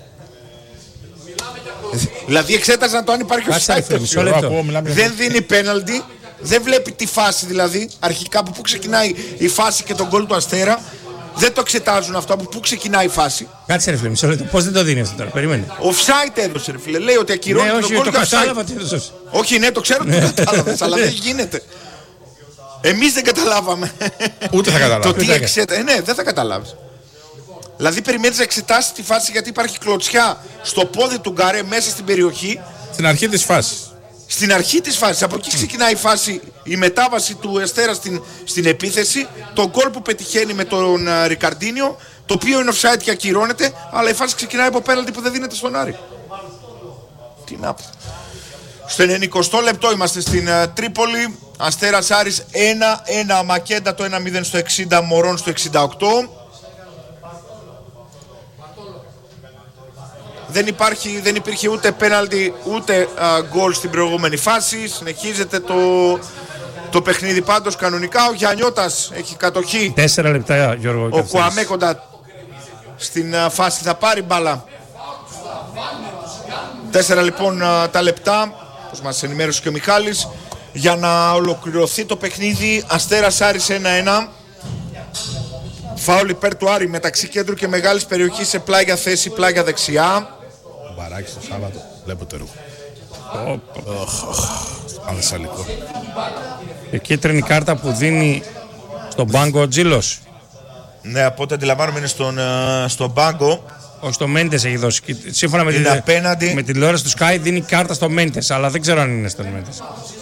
Speaker 1: Δηλαδή εξέταζαν το αν υπάρχει offside. Δεν δίνει πέναλτι, δεν βλέπει τη φάση δηλαδή. Αρχικά από πού ξεκινάει η φάση και τον γκολ του Αστέρα. Δεν το εξετάζουν αυτό, από πού ξεκινάει η φάση.
Speaker 2: Κάτσε ρε φίλε, μισό λεπτό. Πώς δεν το δίνει αυτό τώρα, περιμένει.
Speaker 1: Offside έδωσε ρε φίλε, λέει ότι ακυρώνει
Speaker 2: ναι,
Speaker 1: τον γκολ του
Speaker 2: offside.
Speaker 1: Όχι, ναι, το ξέρω ότι το κατάλαβες, αλλά δεν γίνεται. Εμείς δεν καταλάβαμε.
Speaker 3: Ούτε θα καταλάβει.
Speaker 1: Το τι εξέτα... ε, ναι, δεν θα καταλάβεις. Δηλαδή περιμένεις να εξετάσεις τη φάση γιατί υπάρχει κλωτσιά στο πόδι του Γκαρέ μέσα στην περιοχή.
Speaker 3: Στην αρχή της φάσης.
Speaker 1: Στην αρχή της φάσης. Από εκεί ξεκινάει η φάση, η μετάβαση του Εστέρα στην, στην επίθεση. Το γκολ που πετυχαίνει με τον uh, Ρικαρντίνιο, το οποίο είναι offside και ακυρώνεται, αλλά η φάση ξεκινάει από πέναλτι που δεν δίνεται στον Άρη. Τι να πω. Στο ενενηκοστό λεπτό είμαστε στην uh, Τρίπολη. Αστέρας Άρης ένα ένα, Μακέντα το ένα μηδέν στο εξήντα, Μωρών στο εξήντα οκτώ. Δεν, υπάρχει, δεν υπήρχε ούτε πέναλτι ούτε γκολ στην προηγούμενη φάση. Συνεχίζεται το, το παιχνίδι πάντως κανονικά. Ο Γιαννιώτας έχει κατοχή.
Speaker 2: Τέσσερα λεπτά, Γιώργο.
Speaker 1: Ο Κουαμέ κοντά στην α, φάση θα πάρει μπάλα. Τέσσερα λοιπόν α, τα λεπτά, όπως μας ενημέρωσε και ο Μιχάλης, για να ολοκληρωθεί το παιχνίδι. Αστέρας Άρης ένα ένα. Φάουλ υπέρ του Άρη μεταξύ κέντρου και μεγάλης περιοχής σε πλάγια θέση, πλάγια δεξιά.
Speaker 3: Μπαράκι στο Σάββατο, βλέπω το έργο. Ανδεσσαλικό.
Speaker 2: Η κίτρινη κάρτα που δίνει στον πάγκο ο Τζίλος.
Speaker 1: Ναι, από ό,τι αντιλαμβάνομαι είναι στον, στον πάγκο.
Speaker 2: Όχι, στο Μέντες έχει δώσει. Σύμφωνα με, τη,
Speaker 1: απέναντι...
Speaker 2: με τη τηλεόραση του Sky δίνει κάρτα στο Μέντες, αλλά δεν ξέρω αν είναι στον Μέντες.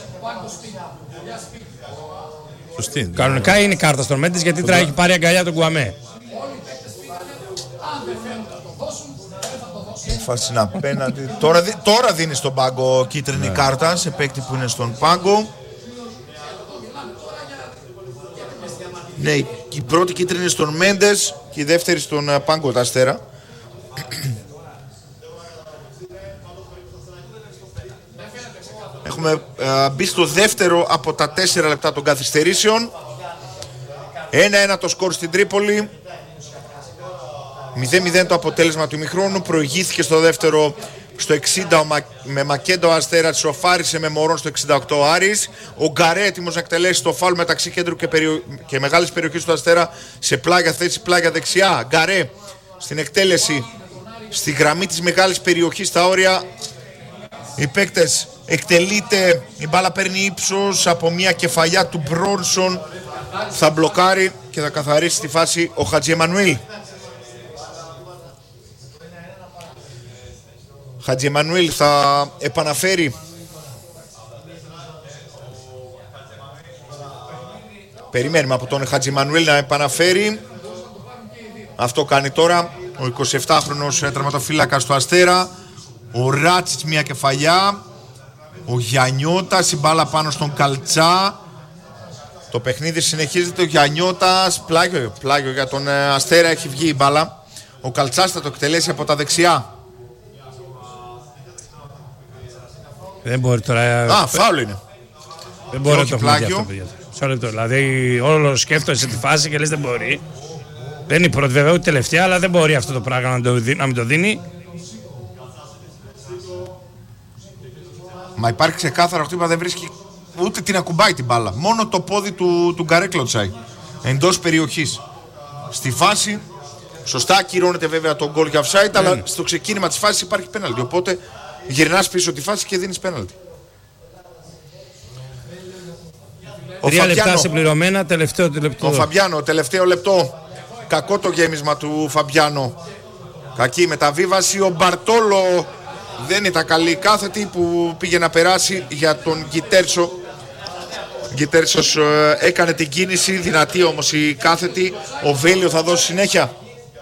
Speaker 3: Σωστή.
Speaker 2: Κανονικά είναι η κάρτα στον Μέντες γιατί τώρα έχει πάρει αγκαλιά τον Κουαμέ.
Speaker 1: Η φάση είναι απέναντι. Τώρα, τώρα δίνει στον πάγκο κίτρινη ναι. κάρτα σε παίκτη που είναι στον πάγκο. Ναι, η πρώτη κίτρινη είναι στον Μέντες και η δεύτερη στον πάγκο τα Αστέρα. Έχουμε uh, μπει στο δεύτερο από τα τέσσερα λεπτά των καθυστερήσεων. ένα ένα το σκορ στην Τρίπολη. μηδέν μηδέν το αποτέλεσμα του ημιχρόνου. Προηγήθηκε στο δεύτερο στο εξήντα με Μακέντο Αστέρα, σοφάρισε με Μωρόν στο εξήντα οκτώ ο Άρης. Ο Γκαρέ έτοιμος να εκτελέσει το φάουλ μεταξύ κέντρου και, περιο... και μεγάλης περιοχής του Αστέρα σε πλάγια θέση, πλάγια δεξιά. Γκαρέ στην εκτέλεση στη γραμμή της μεγάλης περιοχής στα όρια. Οι παίκτες εκτελείται, η μπάλα παίρνει ύψος από μια κεφαλιά του Μπρόνσον. Θα μπλοκάρει και θα καθαρίσει τη φάση ο Χατζη Εμμανουήλ. Χατζη Εμμανουήλ θα επαναφέρει. Περιμένουμε από τον Χατζη Εμμανουήλ να επαναφέρει. Αυτό κάνει τώρα ο εικοσιεπτάχρονος τερματοφύλακας του Αστέρα. Ο Ράτσιτς μια κεφαλιά. Ο Γιαννιώτας, η μπάλα πάνω στον Καλτσά. Το παιχνίδι συνεχίζεται. Ο Γιαννιώτας, πλάγιο, πλάγιο για τον Αστέρα, έχει βγει η μπάλα. Ο Καλτσάς θα το εκτελέσει από τα δεξιά.
Speaker 2: Δεν μπορεί τώρα.
Speaker 1: Α, φάουλ είναι.
Speaker 2: Δεν μπορεί να το πλάγιο. Αυτό, δηλαδή, όλο σκέφτεσαι τη φάση και λες δεν μπορεί. Δεν είναι η πρώτη βέβαια, ούτε τελευταία, αλλά δεν μπορεί αυτό το πράγμα να, το, να μην το δίνει.
Speaker 1: Μα υπάρχει ξεκάθαρο χτύπημα, δεν βρίσκει ούτε την ακουμπάει την μπάλα. Μόνο το πόδι του, του Γκαρέ κλωτσάει. Εντός περιοχής. Στη φάση, σωστά ακυρώνεται βέβαια το γκολ για offside, mm. αλλά στο ξεκίνημα της φάσης υπάρχει πέναλτι. Οπότε γυρνάς πίσω τη φάση και δίνεις πέναλτι.
Speaker 2: Τρία λεπτά συμπληρωμένα, τελευταίο λεπτό.
Speaker 1: Ο Φαμπιάνο, τελευταίο λεπτό. Κακό το γέμισμα του Φαμπιάνο. Κακή μεταβίβαση. Ο Μπαρτόλο δεν ήταν καλή κάθετη που πήγε να περάσει για τον Γκιτέρσο. Γκιτέρσος ε, έκανε την κίνηση, δυνατή όμως η κάθετη. Ο Βέλιο θα δώσει συνέχεια.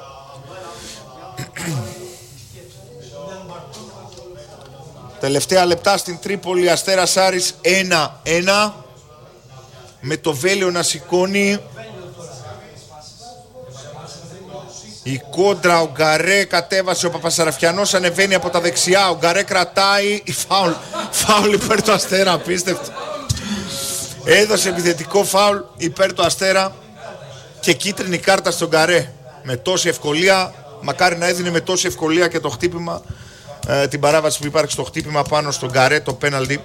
Speaker 1: Τελευταία λεπτά στην Τρίπολη, Αστέρας Άρης ένα ένα. Με το Βέλιο να σηκώνει. Η κόντρα, ο Γκαρέ κατέβασε, ο Παπασαραφιανός ανεβαίνει από τα δεξιά, ο Γκαρέ κρατάει, η φάουλ, φάουλ υπέρ του Αστέρα, απίστευτο. Έδωσε επιθετικό φάουλ υπέρ του Αστέρα και κίτρινη κάρτα στον Γκαρέ. Με τόση ευκολία, μακάρι να έδινε με τόση ευκολία και το χτύπημα, ε, την παράβαση που υπάρχει στο χτύπημα πάνω στον Γκαρέ, το πέναλτι.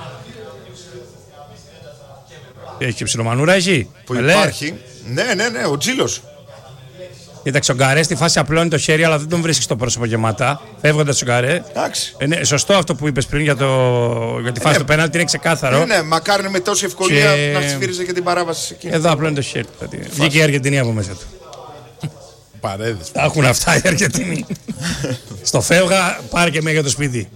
Speaker 2: Έχει και ψιλομανούρα έχει.
Speaker 1: Που υπάρχει, ναι ναι ναι, ο Τζίλος.
Speaker 2: Κοίταξε, ο Γκαρέ στη φάση απλώνει το χέρι, αλλά δεν τον βρίσκει στο πρόσωπο γεμάτα. Φεύγοντας ο Γκαρέ. Είναι σωστό αυτό που είπες πριν για, το, για τη φάση ε, του πέναλτι, είναι ξεκάθαρο.
Speaker 1: Ναι, ναι, μακάρι με τόση ευκολία και... να σφύριζε και την παράβαση εκεί.
Speaker 2: Εδώ απλώνει το χέρι. Βγήκε η Αργεντινή από μέσα του.
Speaker 3: Παρέδες.
Speaker 2: Τα έχουν αυτά οι Αργεντινοί. Στο φεύγα, πάρε και μία για το σπίτι.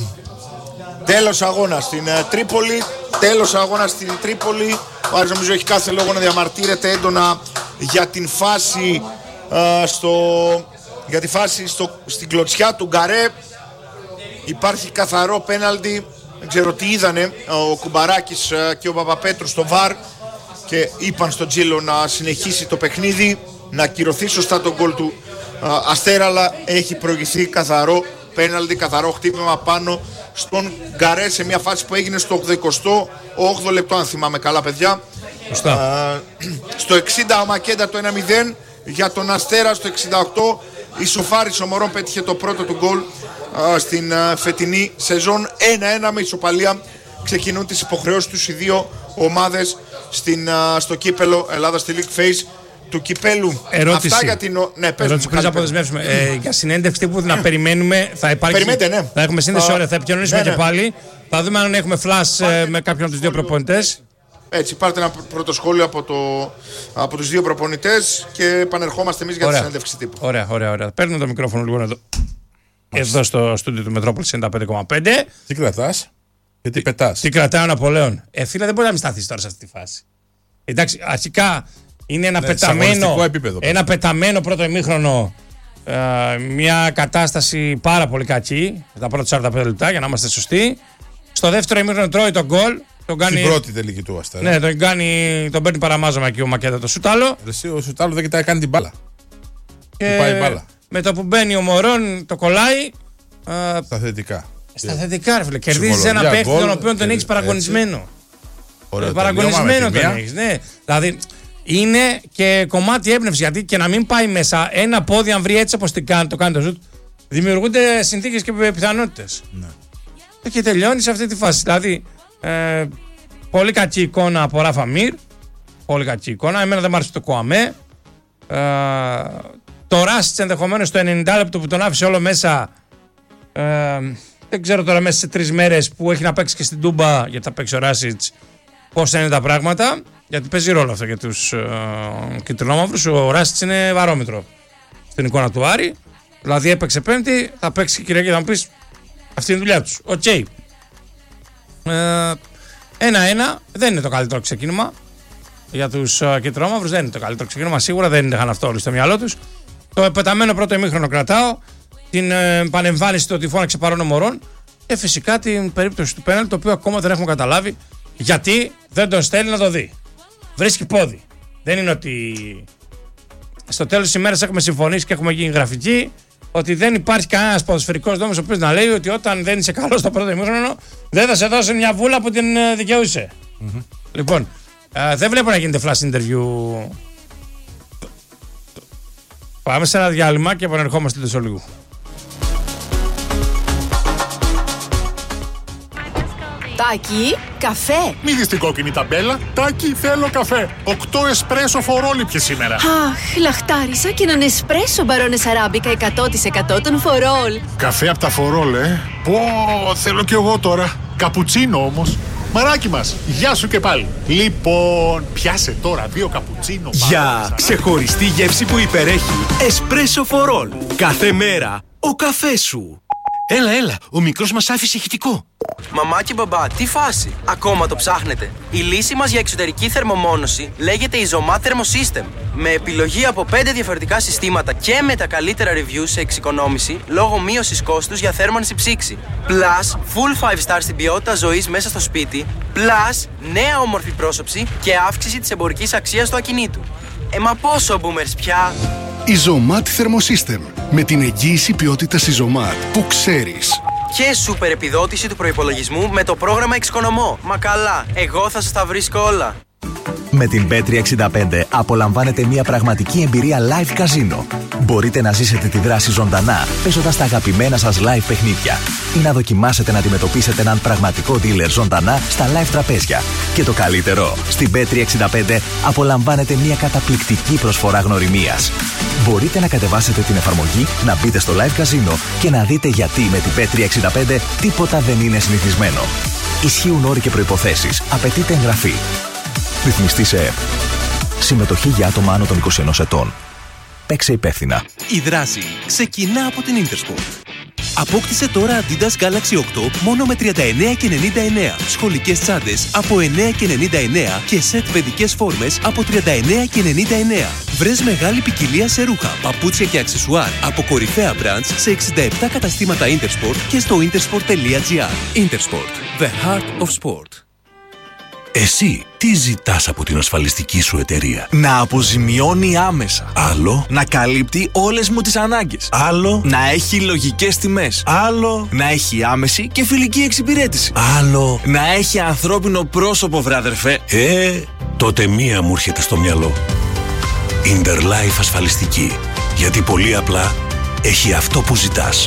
Speaker 1: Τέλος αγώνα στην uh, Τρίπολη. Τέλος αγώνα στην Τρίπολη. Ο Άρης νομίζω έχει κάθε λόγο να διαμαρτύρεται έντονα για την φάση. Uh, στο, για τη φάση στο, στην κλωτσιά του Γκαρέ. Υπάρχει καθαρό πέναλτι. Δεν ξέρω τι είδανε ο Κουμπαράκης uh, και ο Παπαπέτρου στο βαρ και είπαν στον Τζίλο να συνεχίσει το παιχνίδι, να ακυρωθεί σωστά τον γκολ του uh, Αστέρα, αλλά έχει προηγηθεί καθαρό πέναλτι, καθαρό χτύπημα πάνω στον Γκαρέ σε μια φάση που έγινε στο ογδοηκοστό όγδοο λεπτό, αν θυμάμαι καλά παιδιά. uh, Στο εξήντα ο Μακέντα το ένα μηδέν. Για τον Αστέρα στο εξήντα οκτώ ισοφάρισε ο Μωρόν, πέτυχε το πρώτο του γκολ α, στην α, φετινή σεζόν. ένα ένα με ισοπαλία ξεκινούν τις υποχρεώσεις τους οι δύο ομάδες στην, α, στο κύπελο Ελλάδα στη League Phase του κυπέλου.
Speaker 2: Ερώτηση.
Speaker 1: Αυτά για την... Ναι, πες
Speaker 2: Ερώτηση πριν αποδεσμεύσουμε. Ε, για συνέντευξη που να περιμένουμε θα υπάρχει...
Speaker 1: Περιμένετε, ναι.
Speaker 2: Θα έχουμε σύνδεση ώρα, θα επικοινωνήσουμε ναι, ναι. και πάλι. Θα δούμε αν έχουμε flash ε, με κάποιον από τους δύο προπονητές.
Speaker 1: Έτσι, πάρτε ένα πρώτο σχόλιο από, το, από τους δύο προπονητές και επανερχόμαστε εμείς για τη συνέντευξη τύπου.
Speaker 2: Ωραία, ωραία, ωραία. Παίρνω το μικρόφωνο λίγο εδώ. Εδώ στο στούντιο του Μετρόπολης ενενήντα πέντε κόμμα πέντε.
Speaker 3: Τι κρατάς και τι πετάς.
Speaker 2: Τι κρατάει ο Ναπολέον. Ε, φίλε, δεν μπορεί να μην σταθείς τώρα σε αυτή τη φάση. Εντάξει, αρχικά είναι ένα, ναι, πεταμένο, επίπεδο, ένα πεταμένο πρώτο ημίχρονο. Ε, μια κατάσταση πάρα πολύ κακή. Τα πρώτα σαράντα πέντε λεπτά, για να είμαστε σωστοί. Στο δεύτερο ημίχρονο τρώει τον γκολ. Τον κάνει...
Speaker 3: Στην πρώτη τελική του Αστέρα.
Speaker 2: Ναι, τον, κάνει... τον παίρνει παραμάζωμα εκεί ο Μακέντα το Σουτάλο.
Speaker 3: Εσύ, ο Σουτάλο δεν κοιτάει καν την μπάλα.
Speaker 2: Και... Του πάει μπάλα. Με το που μπαίνει ο Μωρόν το κολλάει.
Speaker 3: Στα θετικά.
Speaker 2: Στα θετικά, ρε φίλε. Κερδίζει ένα παίκτη τον οποίο τον έχει παραγωνισμένο.
Speaker 3: Ωραίο,
Speaker 2: παραγωνισμένο τον έχει. Ναι. Δηλαδή είναι και κομμάτι έμπνευση. Γιατί και να μην πάει μέσα ένα πόδι, αν βρει έτσι όπως το κάνει το σουτ, δημιουργούνται συνθήκες και πιθανότητες. Ναι. Και τελειώνει σε αυτή τη φάση. Δηλαδή, ε, πολύ κακή εικόνα από Ράφα Μιρ. Πολύ κακή εικόνα. Εμένα δεν μ' άρεσε το Κοαμέ. Ε, το Ράσιτς ενδεχομένως το ενενήντα λεπτό που τον άφησε όλο μέσα. Ε, δεν ξέρω τώρα μέσα σε τρεις μέρες που έχει να παίξει και στην Τούμπα, γιατί θα παίξει ο Ράσιτς, πώς είναι τα πράγματα. Γιατί παίζει ρόλο αυτό για τους ε, κυτρινόμαυρους. Ο Ράσιτς είναι βαρόμετρο στην εικόνα του Άρη. Δηλαδή έπαιξε Πέμπτη, θα παίξει και Κυριακή. Θα μου πεις, αυτή είναι η δουλειά τους. Οκ. Okay. Ένα-ένα δεν είναι το καλύτερο ξεκίνημα για τους uh, κυτρινόμαυρους. Δεν είναι το καλύτερο ξεκίνημα. Σίγουρα δεν είχαν αυτό όλοι στο μυαλό τους. Το πεταμένο πρώτο ημίχρονο κρατάω. Την uh, πανεμφάνιση του ότι φώναξε παρόν ο Μωρόν. Και φυσικά την περίπτωση του πέναλτι, το οποίο ακόμα δεν έχουμε καταλάβει γιατί δεν τον στέλνει να το δει. Βρίσκει πόδι. Δεν είναι ότι στο τέλος της ημέρας έχουμε συμφωνήσει και έχουμε γίνει γραφικοί ότι δεν υπάρχει κανένας ποδοσφαιρικός νόμος ο οποίος να λέει ότι όταν δεν είσαι καλός στο πρώτο ημίχρονο δεν θα σε δώσει μια βούλα που την δικαιούσε. Mm-hmm. Λοιπόν, ε, δεν βλέπω να γίνεται flash interview. Πάμε σε ένα διάλειμμα και επανερχόμαστε τόσο λίγο.
Speaker 4: Τάκη, καφέ.
Speaker 5: Μη δεις την κόκκινη ταμπέλα. Τάκη, θέλω καφέ. Οκτώ εσπρέσο φορόλι πια σήμερα.
Speaker 4: Αχ, λαχτάρισα και έναν εσπρέσο μπαρόνες αράμπικα εκατό τοις εκατό των φορόλ.
Speaker 5: Καφέ από τα φορόλ, ε. Πω, θέλω κι εγώ τώρα. Καπουτσίνο όμως. Μαράκι μας, γεια σου και πάλι. Λοιπόν, πιάσε τώρα δύο καπουτσίνο.
Speaker 6: Για ξεχωριστή γεύση που υπερέχει. Εσπρέσο φορόλ. Κάθε μέρα ο καφές σου.
Speaker 7: Έλα, έλα, ο μικρός μας άφησε ηχητικό.
Speaker 8: Μαμά και μπαμπά, τι φάση, ακόμα το ψάχνετε? Η λύση μας για εξωτερική θερμομόνωση λέγεται Isomat Thermosystem. Με επιλογή από πέντε διαφορετικά συστήματα και με τα καλύτερα reviews σε εξοικονόμηση λόγω μείωσης κόστους για θέρμανση ψήξη. Plus, full five star στην ποιότητα ζωής μέσα στο σπίτι. Plus, νέα όμορφη πρόσωψη και αύξηση της εμπορικής αξίας του ακινήτου. Ε, μα πόσο boomers πια!
Speaker 9: Isomat Thermosystem. Με την εγγύηση ποιότητας Isomat που ξέρεις.
Speaker 8: Και σούπερ επιδότηση του προϋπολογισμού με το πρόγραμμα Εξοικονομώ. Μα καλά, εγώ θα σας τα βρίσκω όλα.
Speaker 6: Με την μπετ τριακόσια εξήντα πέντε απολαμβάνετε μια πραγματική εμπειρία live καζίνο. Μπορείτε να ζήσετε τη δράση ζωντανά, παίζοντας τα αγαπημένα σας live παιχνίδια ή να δοκιμάσετε να αντιμετωπίσετε έναν πραγματικό dealer ζωντανά στα live τραπέζια. Και το καλύτερο, στην μπετ τριακόσια εξήντα πέντε απολαμβάνετε μια καταπληκτική προσφορά γνωριμίας. Μπορείτε να κατεβάσετε την εφαρμογή, να μπείτε στο live καζίνο και να δείτε γιατί με την μπετ τριακόσια εξήντα πέντε τίποτα δεν είναι συνηθισμένο. Ισχύουν όροι και προϋποθέσεις. Απαιτείται εγγραφή. Ρυθμιστή σε ΕΠ. Συμμετοχή για άτομα άνω των είκοσι ενός ετών. Παίξε υπεύθυνα.
Speaker 10: Η δράση ξεκινά από την Intersport. Απόκτησε τώρα Adidas Galaxy οκτώ μόνο με τριάντα εννέα και ενενήντα εννέα. Σχολικές τσάντες από εννέα και ενενήντα εννέα και σετ παιδικές φόρμες από τριάντα εννέα και ενενήντα εννέα. Βρες μεγάλη ποικιλία σε ρούχα, παπούτσια και αξεσουάρ από κορυφαία brands σε εξήντα επτά καταστήματα Intersport και στο intersport τελεία gr. Intersport. The heart of sport.
Speaker 11: Εσύ τι ζητάς από την ασφαλιστική σου εταιρεία?
Speaker 12: Να αποζημιώνει άμεσα.
Speaker 11: Άλλο.
Speaker 12: Να καλύπτει όλες μου τις ανάγκες.
Speaker 11: Άλλο.
Speaker 12: Να έχει λογικές τιμές.
Speaker 11: Άλλο.
Speaker 12: Να έχει άμεση και φιλική εξυπηρέτηση.
Speaker 11: Άλλο.
Speaker 12: Να έχει ανθρώπινο πρόσωπο, βράδερφε.
Speaker 11: Ε, τότε μία μου έρχεται στο μυαλό. Interlife ασφαλιστική. Γιατί πολύ απλά έχει αυτό που ζητάς.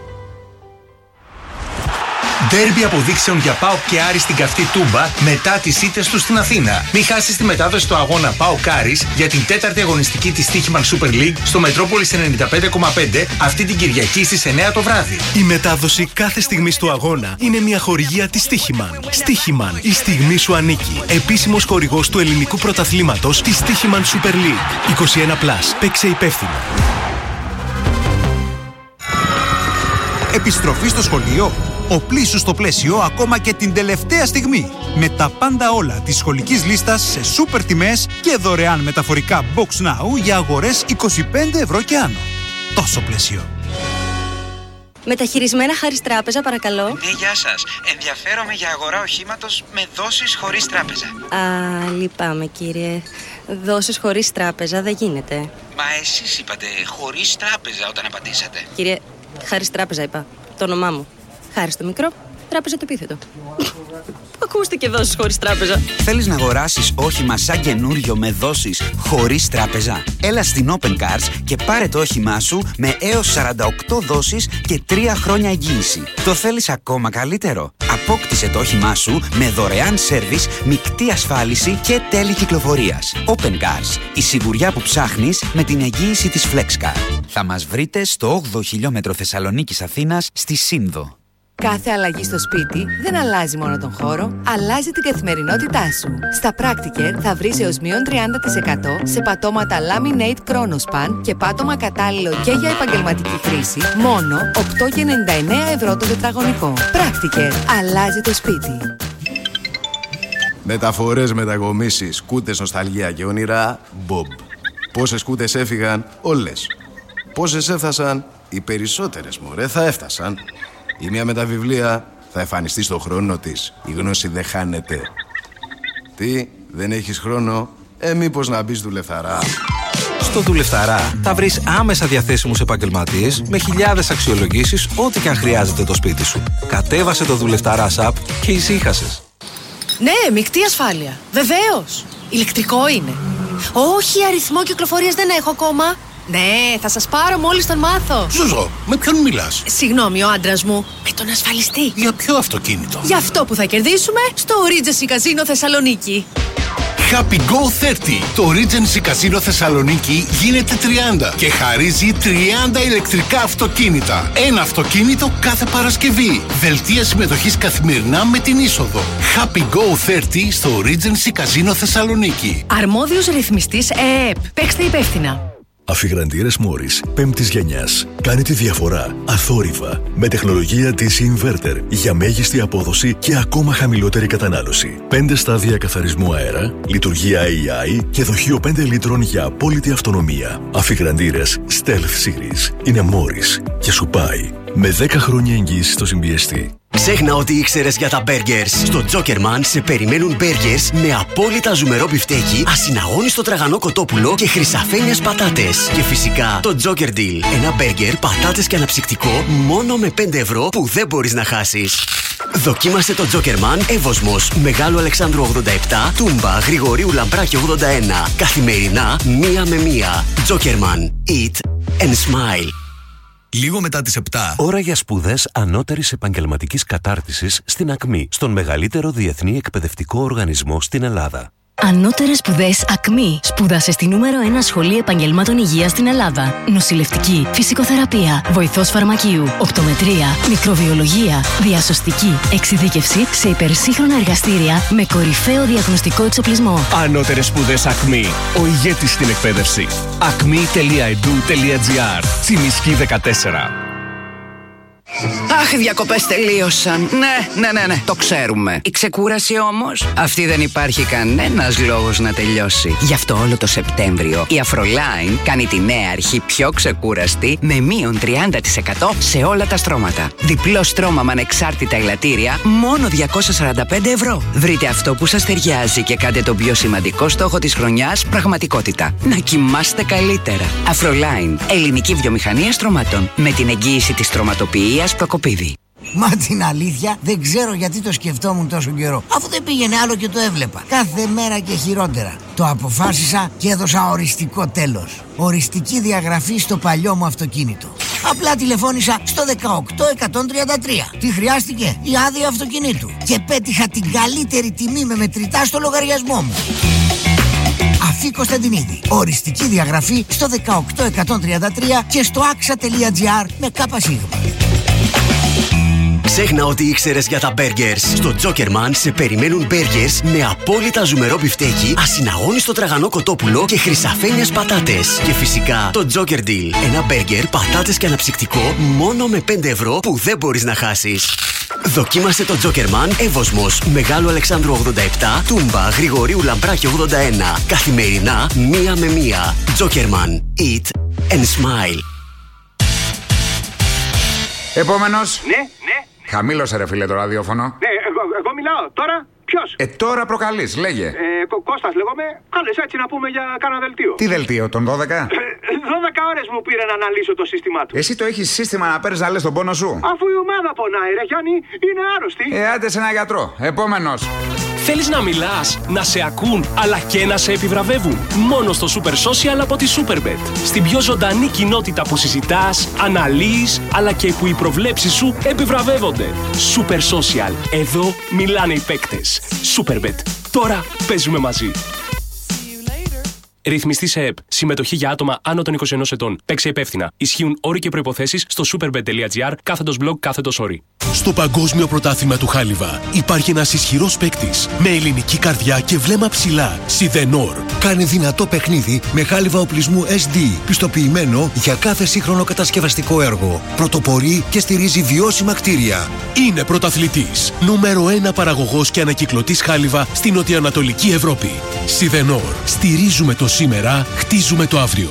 Speaker 13: Ντέρμπι αποδείξεων για ΠΑΟΚ και Άρη στην καυτή Τούμπα μετά τις ήττες του στην Αθήνα. Μην χάσεις τη μετάδοση του αγώνα ΠΑΟΚ Άρης για την τέταρτη αγωνιστική της Στίχημαν Super League στο Μετρόπολης ενενήντα πέντε κόμμα πέντε αυτή την Κυριακή στις εννέα το βράδυ.
Speaker 14: Η μετάδοση κάθε στιγμής του αγώνα είναι μια χορηγία της Στίχημαν. Στίχημαν, η στιγμή σου ανήκει. Επίσημος χορηγός του ελληνικού πρωταθλήματος της Στίχημαν Super League. είκοσι ένα συν. Παίξε υπεύθυνα.
Speaker 15: Επιστροφή στο σχολείο. Οπλίσου στο πλαίσιο ακόμα και την τελευταία στιγμή. Με τα πάντα όλα της σχολικής λίστας σε σούπερ τιμές και δωρεάν μεταφορικά Box Now για αγορές είκοσι πέντε ευρώ και άνω. Τόσο πλαίσιο.
Speaker 16: Μεταχειρισμένα Χάρις Τράπεζα, παρακαλώ.
Speaker 17: Ναι, γεια σας. Ενδιαφέρομαι για αγορά οχήματος με δόσεις χωρίς τράπεζα.
Speaker 16: Α, λυπάμαι κύριε. Δόσεις χωρίς τράπεζα δεν γίνεται.
Speaker 17: Μα εσείς είπατε χωρίς τράπεζα όταν απαντήσατε.
Speaker 16: Κύριε, Χάρις Τράπεζα είπα. Το όνομά μου. Χάρη στο μικρό, Τράπεζα το επίθετο. Ακούστηκε δόσεις χωρίς τράπεζα.
Speaker 18: Θέλεις να αγοράσεις όχημα σαν καινούριο με δόσεις χωρίς τράπεζα? Έλα στην Open Cars και πάρε το όχημά σου με έως σαράντα οκτώ δόσεις και τρία χρόνια εγγύηση. Το θέλεις ακόμα καλύτερο? Απόκτησε το όχημά σου με δωρεάν σέρβις, μεικτή ασφάλιση και τέλη κυκλοφορίας. Open Cars, η σιγουριά που ψάχνεις με την εγγύηση της FlexCar. Θα μας βρείτε στο όγδοο χιλιόμετρο Θεσσαλονίκης Αθήνας στη Σύνδο.
Speaker 19: Κάθε αλλαγή στο σπίτι δεν αλλάζει μόνο τον χώρο, αλλάζει την καθημερινότητά σου. Στα Practicare θα βρεις έως μείον τριάντα τοις εκατό σε πατώματα Laminate Chronospan και πάτωμα κατάλληλο και για επαγγελματική χρήση, μόνο οκτώ κόμμα ενενήντα εννέα ευρώ το τετραγωνικό. Practicare, αλλάζει το σπίτι.
Speaker 20: Μεταφορές, μετακομίσεις, κούτες, νοσταλγία και όνειρα, Bob. Πόσες κούτες έφυγαν? Όλες. Πόσες έφτασαν? Οι περισσότερες, μωρέ, θα έφτασαν. Η μία με τα βιβλία θα εμφανιστεί στο χρόνο της. Η γνώση δεν χάνεται. Τι, δεν έχεις χρόνο? Ε, μήπως να μπεις δουλευταρά.
Speaker 21: Στο Δουλευταρά θα βρεις άμεσα διαθέσιμους επαγγελματίες με χιλιάδες αξιολογήσεις ό,τι και αν χρειάζεται το σπίτι σου. Κατέβασε το Δουλευταρά app και ησύχασες.
Speaker 22: Ναι, μεικτή ασφάλεια. Βεβαίως. Ηλεκτρικό είναι. Όχι, αριθμό κυκλοφορίας δεν έχω ακόμα. Ναι, θα σας πάρω μόλις τον μάθω.
Speaker 7: Ζουζό, με ποιον μιλάς?
Speaker 22: Συγγνώμη, ο άντρας μου. Με τον ασφαλιστή.
Speaker 7: Για ποιο αυτοκίνητο?
Speaker 22: Για αυτό που θα κερδίσουμε στο Regency Casino Θεσσαλονίκη.
Speaker 7: Happy Go τριάντα. Το Regency Casino Θεσσαλονίκη γίνεται τριάντα και χαρίζει τριάντα ηλεκτρικά αυτοκίνητα. Ένα αυτοκίνητο κάθε Παρασκευή. Δελτία συμμετοχής καθημερινά με την είσοδο. Happy Go τριάντα στο Regency Casino Θεσσαλονίκη.
Speaker 22: Αρμόδιος ρυθμιστής ΕΕΠ. Παίξτε υπεύθυνα.
Speaker 23: Αφιγραντήρες Morris πέμπτης γενιάς. Κάνει τη διαφορά αθόρυβα με τεχνολογία ντι σι Inverter για μέγιστη απόδοση και ακόμα χαμηλότερη κατανάλωση. Πέντε στάδια καθαρισμού αέρα, λειτουργία έι άι και δοχείο πέντε λίτρων για απόλυτη αυτονομία. Αφιγραντήρες Stealth Series είναι Morris και σου πάει με δέκα χρόνια εγγύηση στο συμπιεστή.
Speaker 24: Ξέχνα ό,τι ήξερες για τα μπέργκερς. Στο Jokerman σε περιμένουν μπέργκερς με απόλυτα ζουμερό μπιφτέκι, ασυναγώνιστο τραγανό κοτόπουλο και χρυσαφένιες πατάτες. Και φυσικά το Joker Deal. Ένα μπέργκερ, πατάτες και αναψυκτικό μόνο με πέντε ευρώ που δεν μπορείς να χάσεις. Δοκίμασε το Jokerman Εύωσμος, Μεγάλου Αλεξάνδρου ογδόντα επτά, Τούμπα, Γρηγορίου Λαμπράκη ογδόντα ένα. Καθημερινά, μία με μία. Jokerman. Eat and smile.
Speaker 6: Λίγο μετά τις επτά. Ώρα για σπουδές ανώτερης επαγγελματικής κατάρτισης στην ΑΚΜΗ, στον μεγαλύτερο διεθνή εκπαιδευτικό οργανισμό στην Ελλάδα.
Speaker 25: Ανώτερες σπουδές ΑΚΜΗ. Σπούδασε στη νούμερο ένα σχολή επαγγελμάτων υγείας στην Ελλάδα. Νοσηλευτική, φυσικοθεραπεία, βοηθός φαρμακείου, οπτομετρία, μικροβιολογία, διασωστική, εξειδίκευση σε υπερσύγχρονα εργαστήρια με κορυφαίο διαγνωστικό εξοπλισμό.
Speaker 26: Ανώτερες σπουδές ΑΚΜΗ. Ο ηγέτης στην εκπαίδευση. ακμή τελεία ι ντι γιου τελεία τζι άρ. Τσιμισκή δεκατέσσερα.
Speaker 27: Αχ, οι διακοπές τελείωσαν. Ναι, ναι, ναι, ναι, το ξέρουμε. Η ξεκούραση όμως, αυτή δεν υπάρχει κανένας λόγος να τελειώσει. Γι' αυτό όλο το Σεπτέμβριο η Afroline κάνει τη νέα αρχή πιο ξεκούραστη με μείον τριάντα τοις εκατό σε όλα τα στρώματα. Διπλό στρώμα με ανεξάρτητα ελαττήρια, μόνο διακόσια σαράντα πέντε ευρώ. Βρείτε αυτό που σας ταιριάζει και κάντε τον πιο σημαντικό στόχο της χρονιάς πραγματικότητα. Να κοιμάστε καλύτερα. Afroline, ελληνική βιομηχανία στρωμάτων. Με την εγγύηση της στρωματοποιίας Προκοπίδη.
Speaker 28: Μα την αλήθεια δεν ξέρω γιατί το σκεφτόμουν τόσο καιρό. Αφού δεν πήγαινε άλλο και το έβλεπα. Κάθε μέρα και χειρότερα. Το αποφάσισα και έδωσα οριστικό τέλος. Οριστική διαγραφή στο παλιό μου αυτοκίνητο. Απλά τηλεφώνησα στο δεκαοκτώ εκατόν τριάντα τρία. Τι χρειάστηκε? Η άδεια αυτοκινήτου. Και πέτυχα την καλύτερη τιμή με μετρητά στο λογαριασμό μου. Αφή Κωνσταντινίδη. Οριστική διαγραφή στο δεκαοκτώ εκατόν τριάντα τρία και στο άξα τελεία τζι άρ με κάπα σίγμα.
Speaker 24: Ξέχνα ό,τι ήξερες για τα μπέργκερς. Στο Jokerman σε περιμένουν μπέργκερς με απόλυτα ζουμερό μπιφτέκι, ασυναγώνιστο τραγανό κοτόπουλο και χρυσαφένιες πατάτες. Και φυσικά το Joker Deal. Ένα μπέργκερ, πατάτες και αναψυκτικό μόνο με πέντε ευρώ που δεν μπορείς να χάσεις. Δοκίμασε το Jokerman Εύωσμος, Μεγάλου Αλεξάνδρου ογδόντα επτά, Τούμπα, Γρηγορίου Λαμπράκη ογδόντα ένα. Καθημερινά, μία με μία. Jokerman. Eat and smile.
Speaker 29: Επόμενος.
Speaker 30: Ναι, ναι.
Speaker 29: Χαμήλωσε ρε φίλε το ραδιόφωνο.
Speaker 30: Ναι, εγώ, εγώ μιλάω τώρα.
Speaker 1: Ποιος?
Speaker 2: Ε, τώρα προκαλείς, λέγε.
Speaker 1: Ε, Κω- Κώστας λέγομαι. Κάλεσα έτσι να πούμε για κάνα δελτίο.
Speaker 2: Τι δελτίο, τον δώδεκα?
Speaker 1: Ε, δώδεκα ώρες μου πήρε να αναλύσω το σύστημά του.
Speaker 2: Εσύ το έχεις σύστημα να παίρνεις να λες τον πόνο σου?
Speaker 1: Αφού η ομάδα πονάει, ρε Γιάννη, είναι άρρωστη.
Speaker 2: Ε, άντε σε ένα γιατρό. Επόμενος.
Speaker 3: Θέλεις να μιλάς, να σε ακούν, αλλά και να σε επιβραβεύουν? Μόνο στο Super Social από τη Superbet. Στην πιο ζωντανή κοινότητα που συζητάς, αναλύεις, αλλά και που οι προβλέψεις σου επιβραβεύονται. Super Social. Εδώ μιλάνε οι παίκτες. Superbet. Τώρα παίζουμε μαζί. Ρυθμιστή σε ΕΠ. Συμμετοχή για άτομα άνω των είκοσι ενός ετών. Παίξε υπεύθυνα. Ισχύουν όροι και προϋποθέσεις στο superbet.gr κάθετος blog κάθετος όροι.
Speaker 14: Στο Παγκόσμιο Πρωτάθλημα του Χάλιβα υπάρχει ένας ισχυρός παίκτης με ελληνική καρδιά και βλέμμα ψηλά. Σιδενόρ.
Speaker 4: Κάνει δυνατό παιχνίδι με χάλιβα οπλισμού ες ντι, πιστοποιημένο για κάθε σύγχρονο κατασκευαστικό έργο. Πρωτοπορεί και στηρίζει βιώσιμα κτίρια.
Speaker 14: Είναι πρωταθλητής. Νούμερο ένα παραγωγός και ανακυκλωτής χάλιβα στην νοτιοανατολική Ευρώπη. Σιδενόρ. Στηρίζουμε το σήμερα, χτίζουμε το αύριο.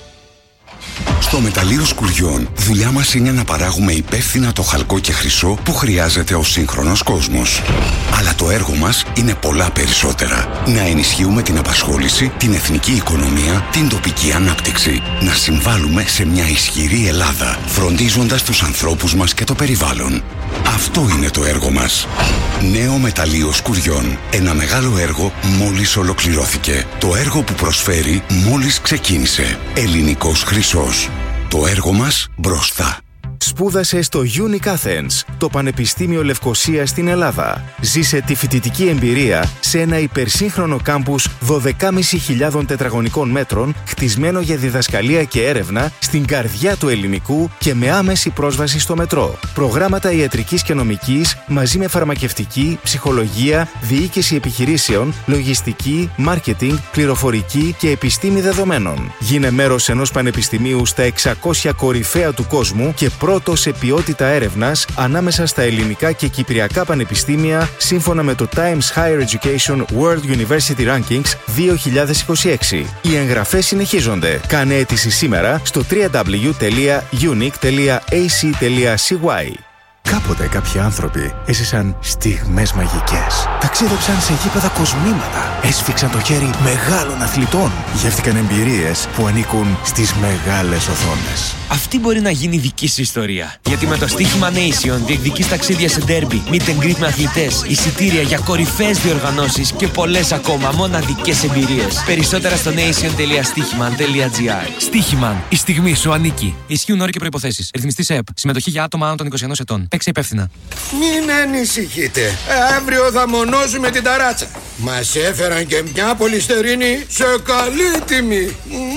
Speaker 5: Στο μεταλλείο Σκουριών, δουλειά μας είναι να παράγουμε υπεύθυνα το χαλκό και χρυσό που χρειάζεται ο σύγχρονος κόσμος. Αλλά το έργο μας είναι πολλά περισσότερα. Να ενισχύουμε την απασχόληση, την εθνική οικονομία, την τοπική ανάπτυξη. Να συμβάλλουμε σε μια ισχυρή Ελλάδα, φροντίζοντας τους ανθρώπους μας και το περιβάλλον. Αυτό είναι το έργο μας. Νέο μεταλλείο Σκουριών. Ένα μεγάλο έργο μόλις ολοκληρώθηκε. Το έργο που προσφέρει μόλις ξεκίνησε. Ελληνικός χρυσός. Το έργο μας μπροστά.
Speaker 8: Σπούδασε στο Unique Athens, το Πανεπιστήμιο Λευκωσίας στην Ελλάδα. Ζήσε τη φοιτητική εμπειρία σε ένα υπερσύγχρονο κάμπους δώδεκα χιλιάδες πεντακόσια τετραγωνικών μέτρων, χτισμένο για διδασκαλία και έρευνα στην καρδιά του ελληνικού και με άμεση πρόσβαση στο μετρό. Προγράμματα ιατρικής και νομικής μαζί με φαρμακευτική, ψυχολογία, διοίκηση επιχειρήσεων, λογιστική, μάρκετινγκ, πληροφορική και επιστήμη δεδομένων. Γίνε μέρος ενός πανεπιστημίου στα εξακόσια κορυφαία του κόσμου και πρώτο σε ποιότητα έρευνας ανάμεσα στα ελληνικά και κυπριακά πανεπιστήμια σύμφωνα με το Times Higher Education World University Rankings δύο χιλιάδες είκοσι έξι. Οι εγγραφές συνεχίζονται. Κάνε αίτηση σήμερα στο double-u double-u double-u τελεία unique τελεία a c τελεία c y. Κάποτε κάποιοι άνθρωποι έζησαν στιγμές μαγικές. Ταξίδεψαν σε γήπεδα κοσμήματα. Έσφιξαν το χέρι μεγάλων αθλητών. Γεύτηκαν εμπειρίες που ανήκουν στις μεγάλες οθόνες.
Speaker 9: Αυτή μπορεί να γίνει δική σου ιστορία. Γιατί με το στοίχημα Nation διεκδικείς ταξίδια σε ντέρμπι, meet and greet με αθλητές, εισιτήρια για κορυφαίες διοργανώσεις και πολλές ακόμα μοναδικές εμπειρίες. Περισσότερα στο nation τελεία στοίχημαν τελεία gr.
Speaker 10: Στοίχημαν. Η στιγμή σου ανήκει. Ισχύουν όροι και προϋποθέσεις. Ρυθμιστή σε ΕΠ. Συμμετοχή για άτομα άνω των είκοσι ενός ετών. Παίξε υπεύθυνα.
Speaker 29: Μην ανησυχείτε. Αύριο θα μονώσουμε την ταράτσα. Μας έφεραν και μια πολυστερίνη σε καλή τιμή.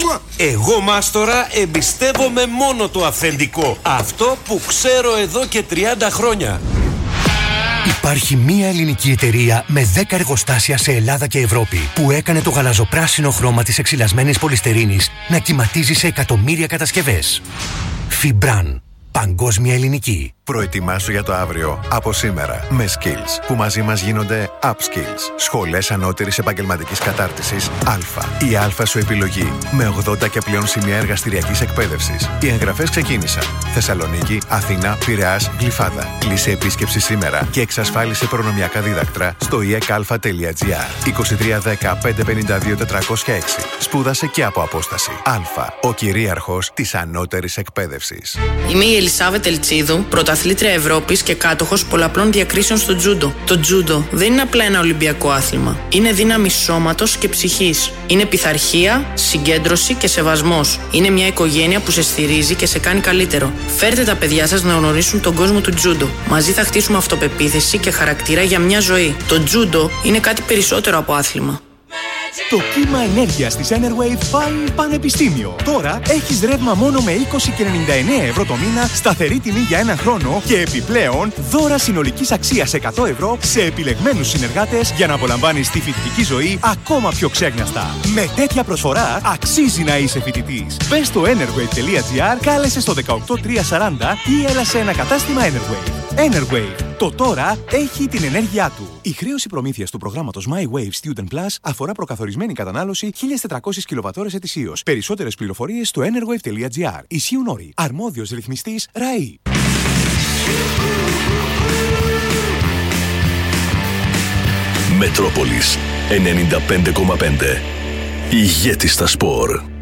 Speaker 30: Εγώ, μάστορα, εμπιστεύομαι μόνο το αυθεντικό. Αυτό που ξέρω εδώ και τριάντα χρόνια.
Speaker 31: Υπάρχει μία ελληνική εταιρεία με δέκα εργοστάσια σε Ελλάδα και Ευρώπη που έκανε το γαλαζοπράσινο χρώμα της εξυλασμένης πολυστερίνης να κυματίζει σε εκατομμύρια κατασκευές. Φιμπράν. Παγκόσμια ελληνική.
Speaker 32: Προετοιμάσου για το αύριο από σήμερα με Skills που μαζί μας γίνονται Upskills. Σχολές ανώτερης επαγγελματικής κατάρτισης Α. Η Α σου επιλογή με ογδόντα και πλέον σημεία εργαστηριακής εκπαίδευσης. Οι εγγραφές ξεκίνησαν. Θεσσαλονίκη, Αθήνα, Πειραιάς, Γλυφάδα. Κλείσε επίσκεψη σήμερα και εξασφάλισε προνομιακά δίδακτρα στο ι εκ α τελεία τζι άρ. είκοσι τρία δέκα πεντακόσια πενήντα δύο τετρακόσια έξι. Σπούδασε και από απόσταση. Α. Ο κυρίαρχος της ανώτερης εκπαίδευσης.
Speaker 33: Είμαι η Ελισάβετ Ελτσίδου, πρωταθλήτρια Ευρώπης και κάτοχος πολλαπλών διακρίσεων στο τζούντο. Το τζούντο δεν είναι απλά ένα ολυμπιακό άθλημα. Είναι δύναμη σώματος και ψυχής. Είναι πειθαρχία, συγκέντρωση και σεβασμός. Είναι μια οικογένεια που σε στηρίζει και σε κάνει καλύτερο. Φέρτε τα παιδιά σας να γνωρίσουν τον κόσμο του τζούντο. Μαζί θα χτίσουμε αυτοπεποίθηση και χαρακτήρα για μια ζωή. Το τζούντο είναι κάτι περισσότερο από άθλημα.
Speaker 34: Το κύμα ενέργειας της Enerwave πάει πανεπιστήμιο. Τώρα έχεις ρεύμα μόνο με είκοσι και ενενήντα εννέα ευρώ το μήνα, σταθερή τιμή για έναν χρόνο και επιπλέον δώρα συνολικής αξίας εκατό ευρώ σε επιλεγμένους συνεργάτες για να απολαμβάνεις τη φοιτητική ζωή ακόμα πιο ξέγναστα. Με τέτοια προσφορά αξίζει να είσαι φοιτητής. Μπες στο enerwave τελεία τζι άρ, κάλεσε στο δεκαοκτώ τριακόσια σαράντα ή έλα σε ένα κατάστημα Enerwave. Enerwave. Το τώρα έχει την ενέργειά του. Η χρέωση προμήθειας του προγράμματος My Wave Student Plus αφορά προκαθορισμένη κατανάλωση χίλιες τετρακόσιες κιλοβατώρες ετησίως. Περισσότερες πληροφορίες στο enerwave τελεία τζι άρ. Ισχύουν όροι. Αρμόδιος ρυθμιστής ΡΑΗ.
Speaker 6: Μετρόπολης ενενήντα πέντε κόμμα πέντε. Ηγέτης στα σπορ.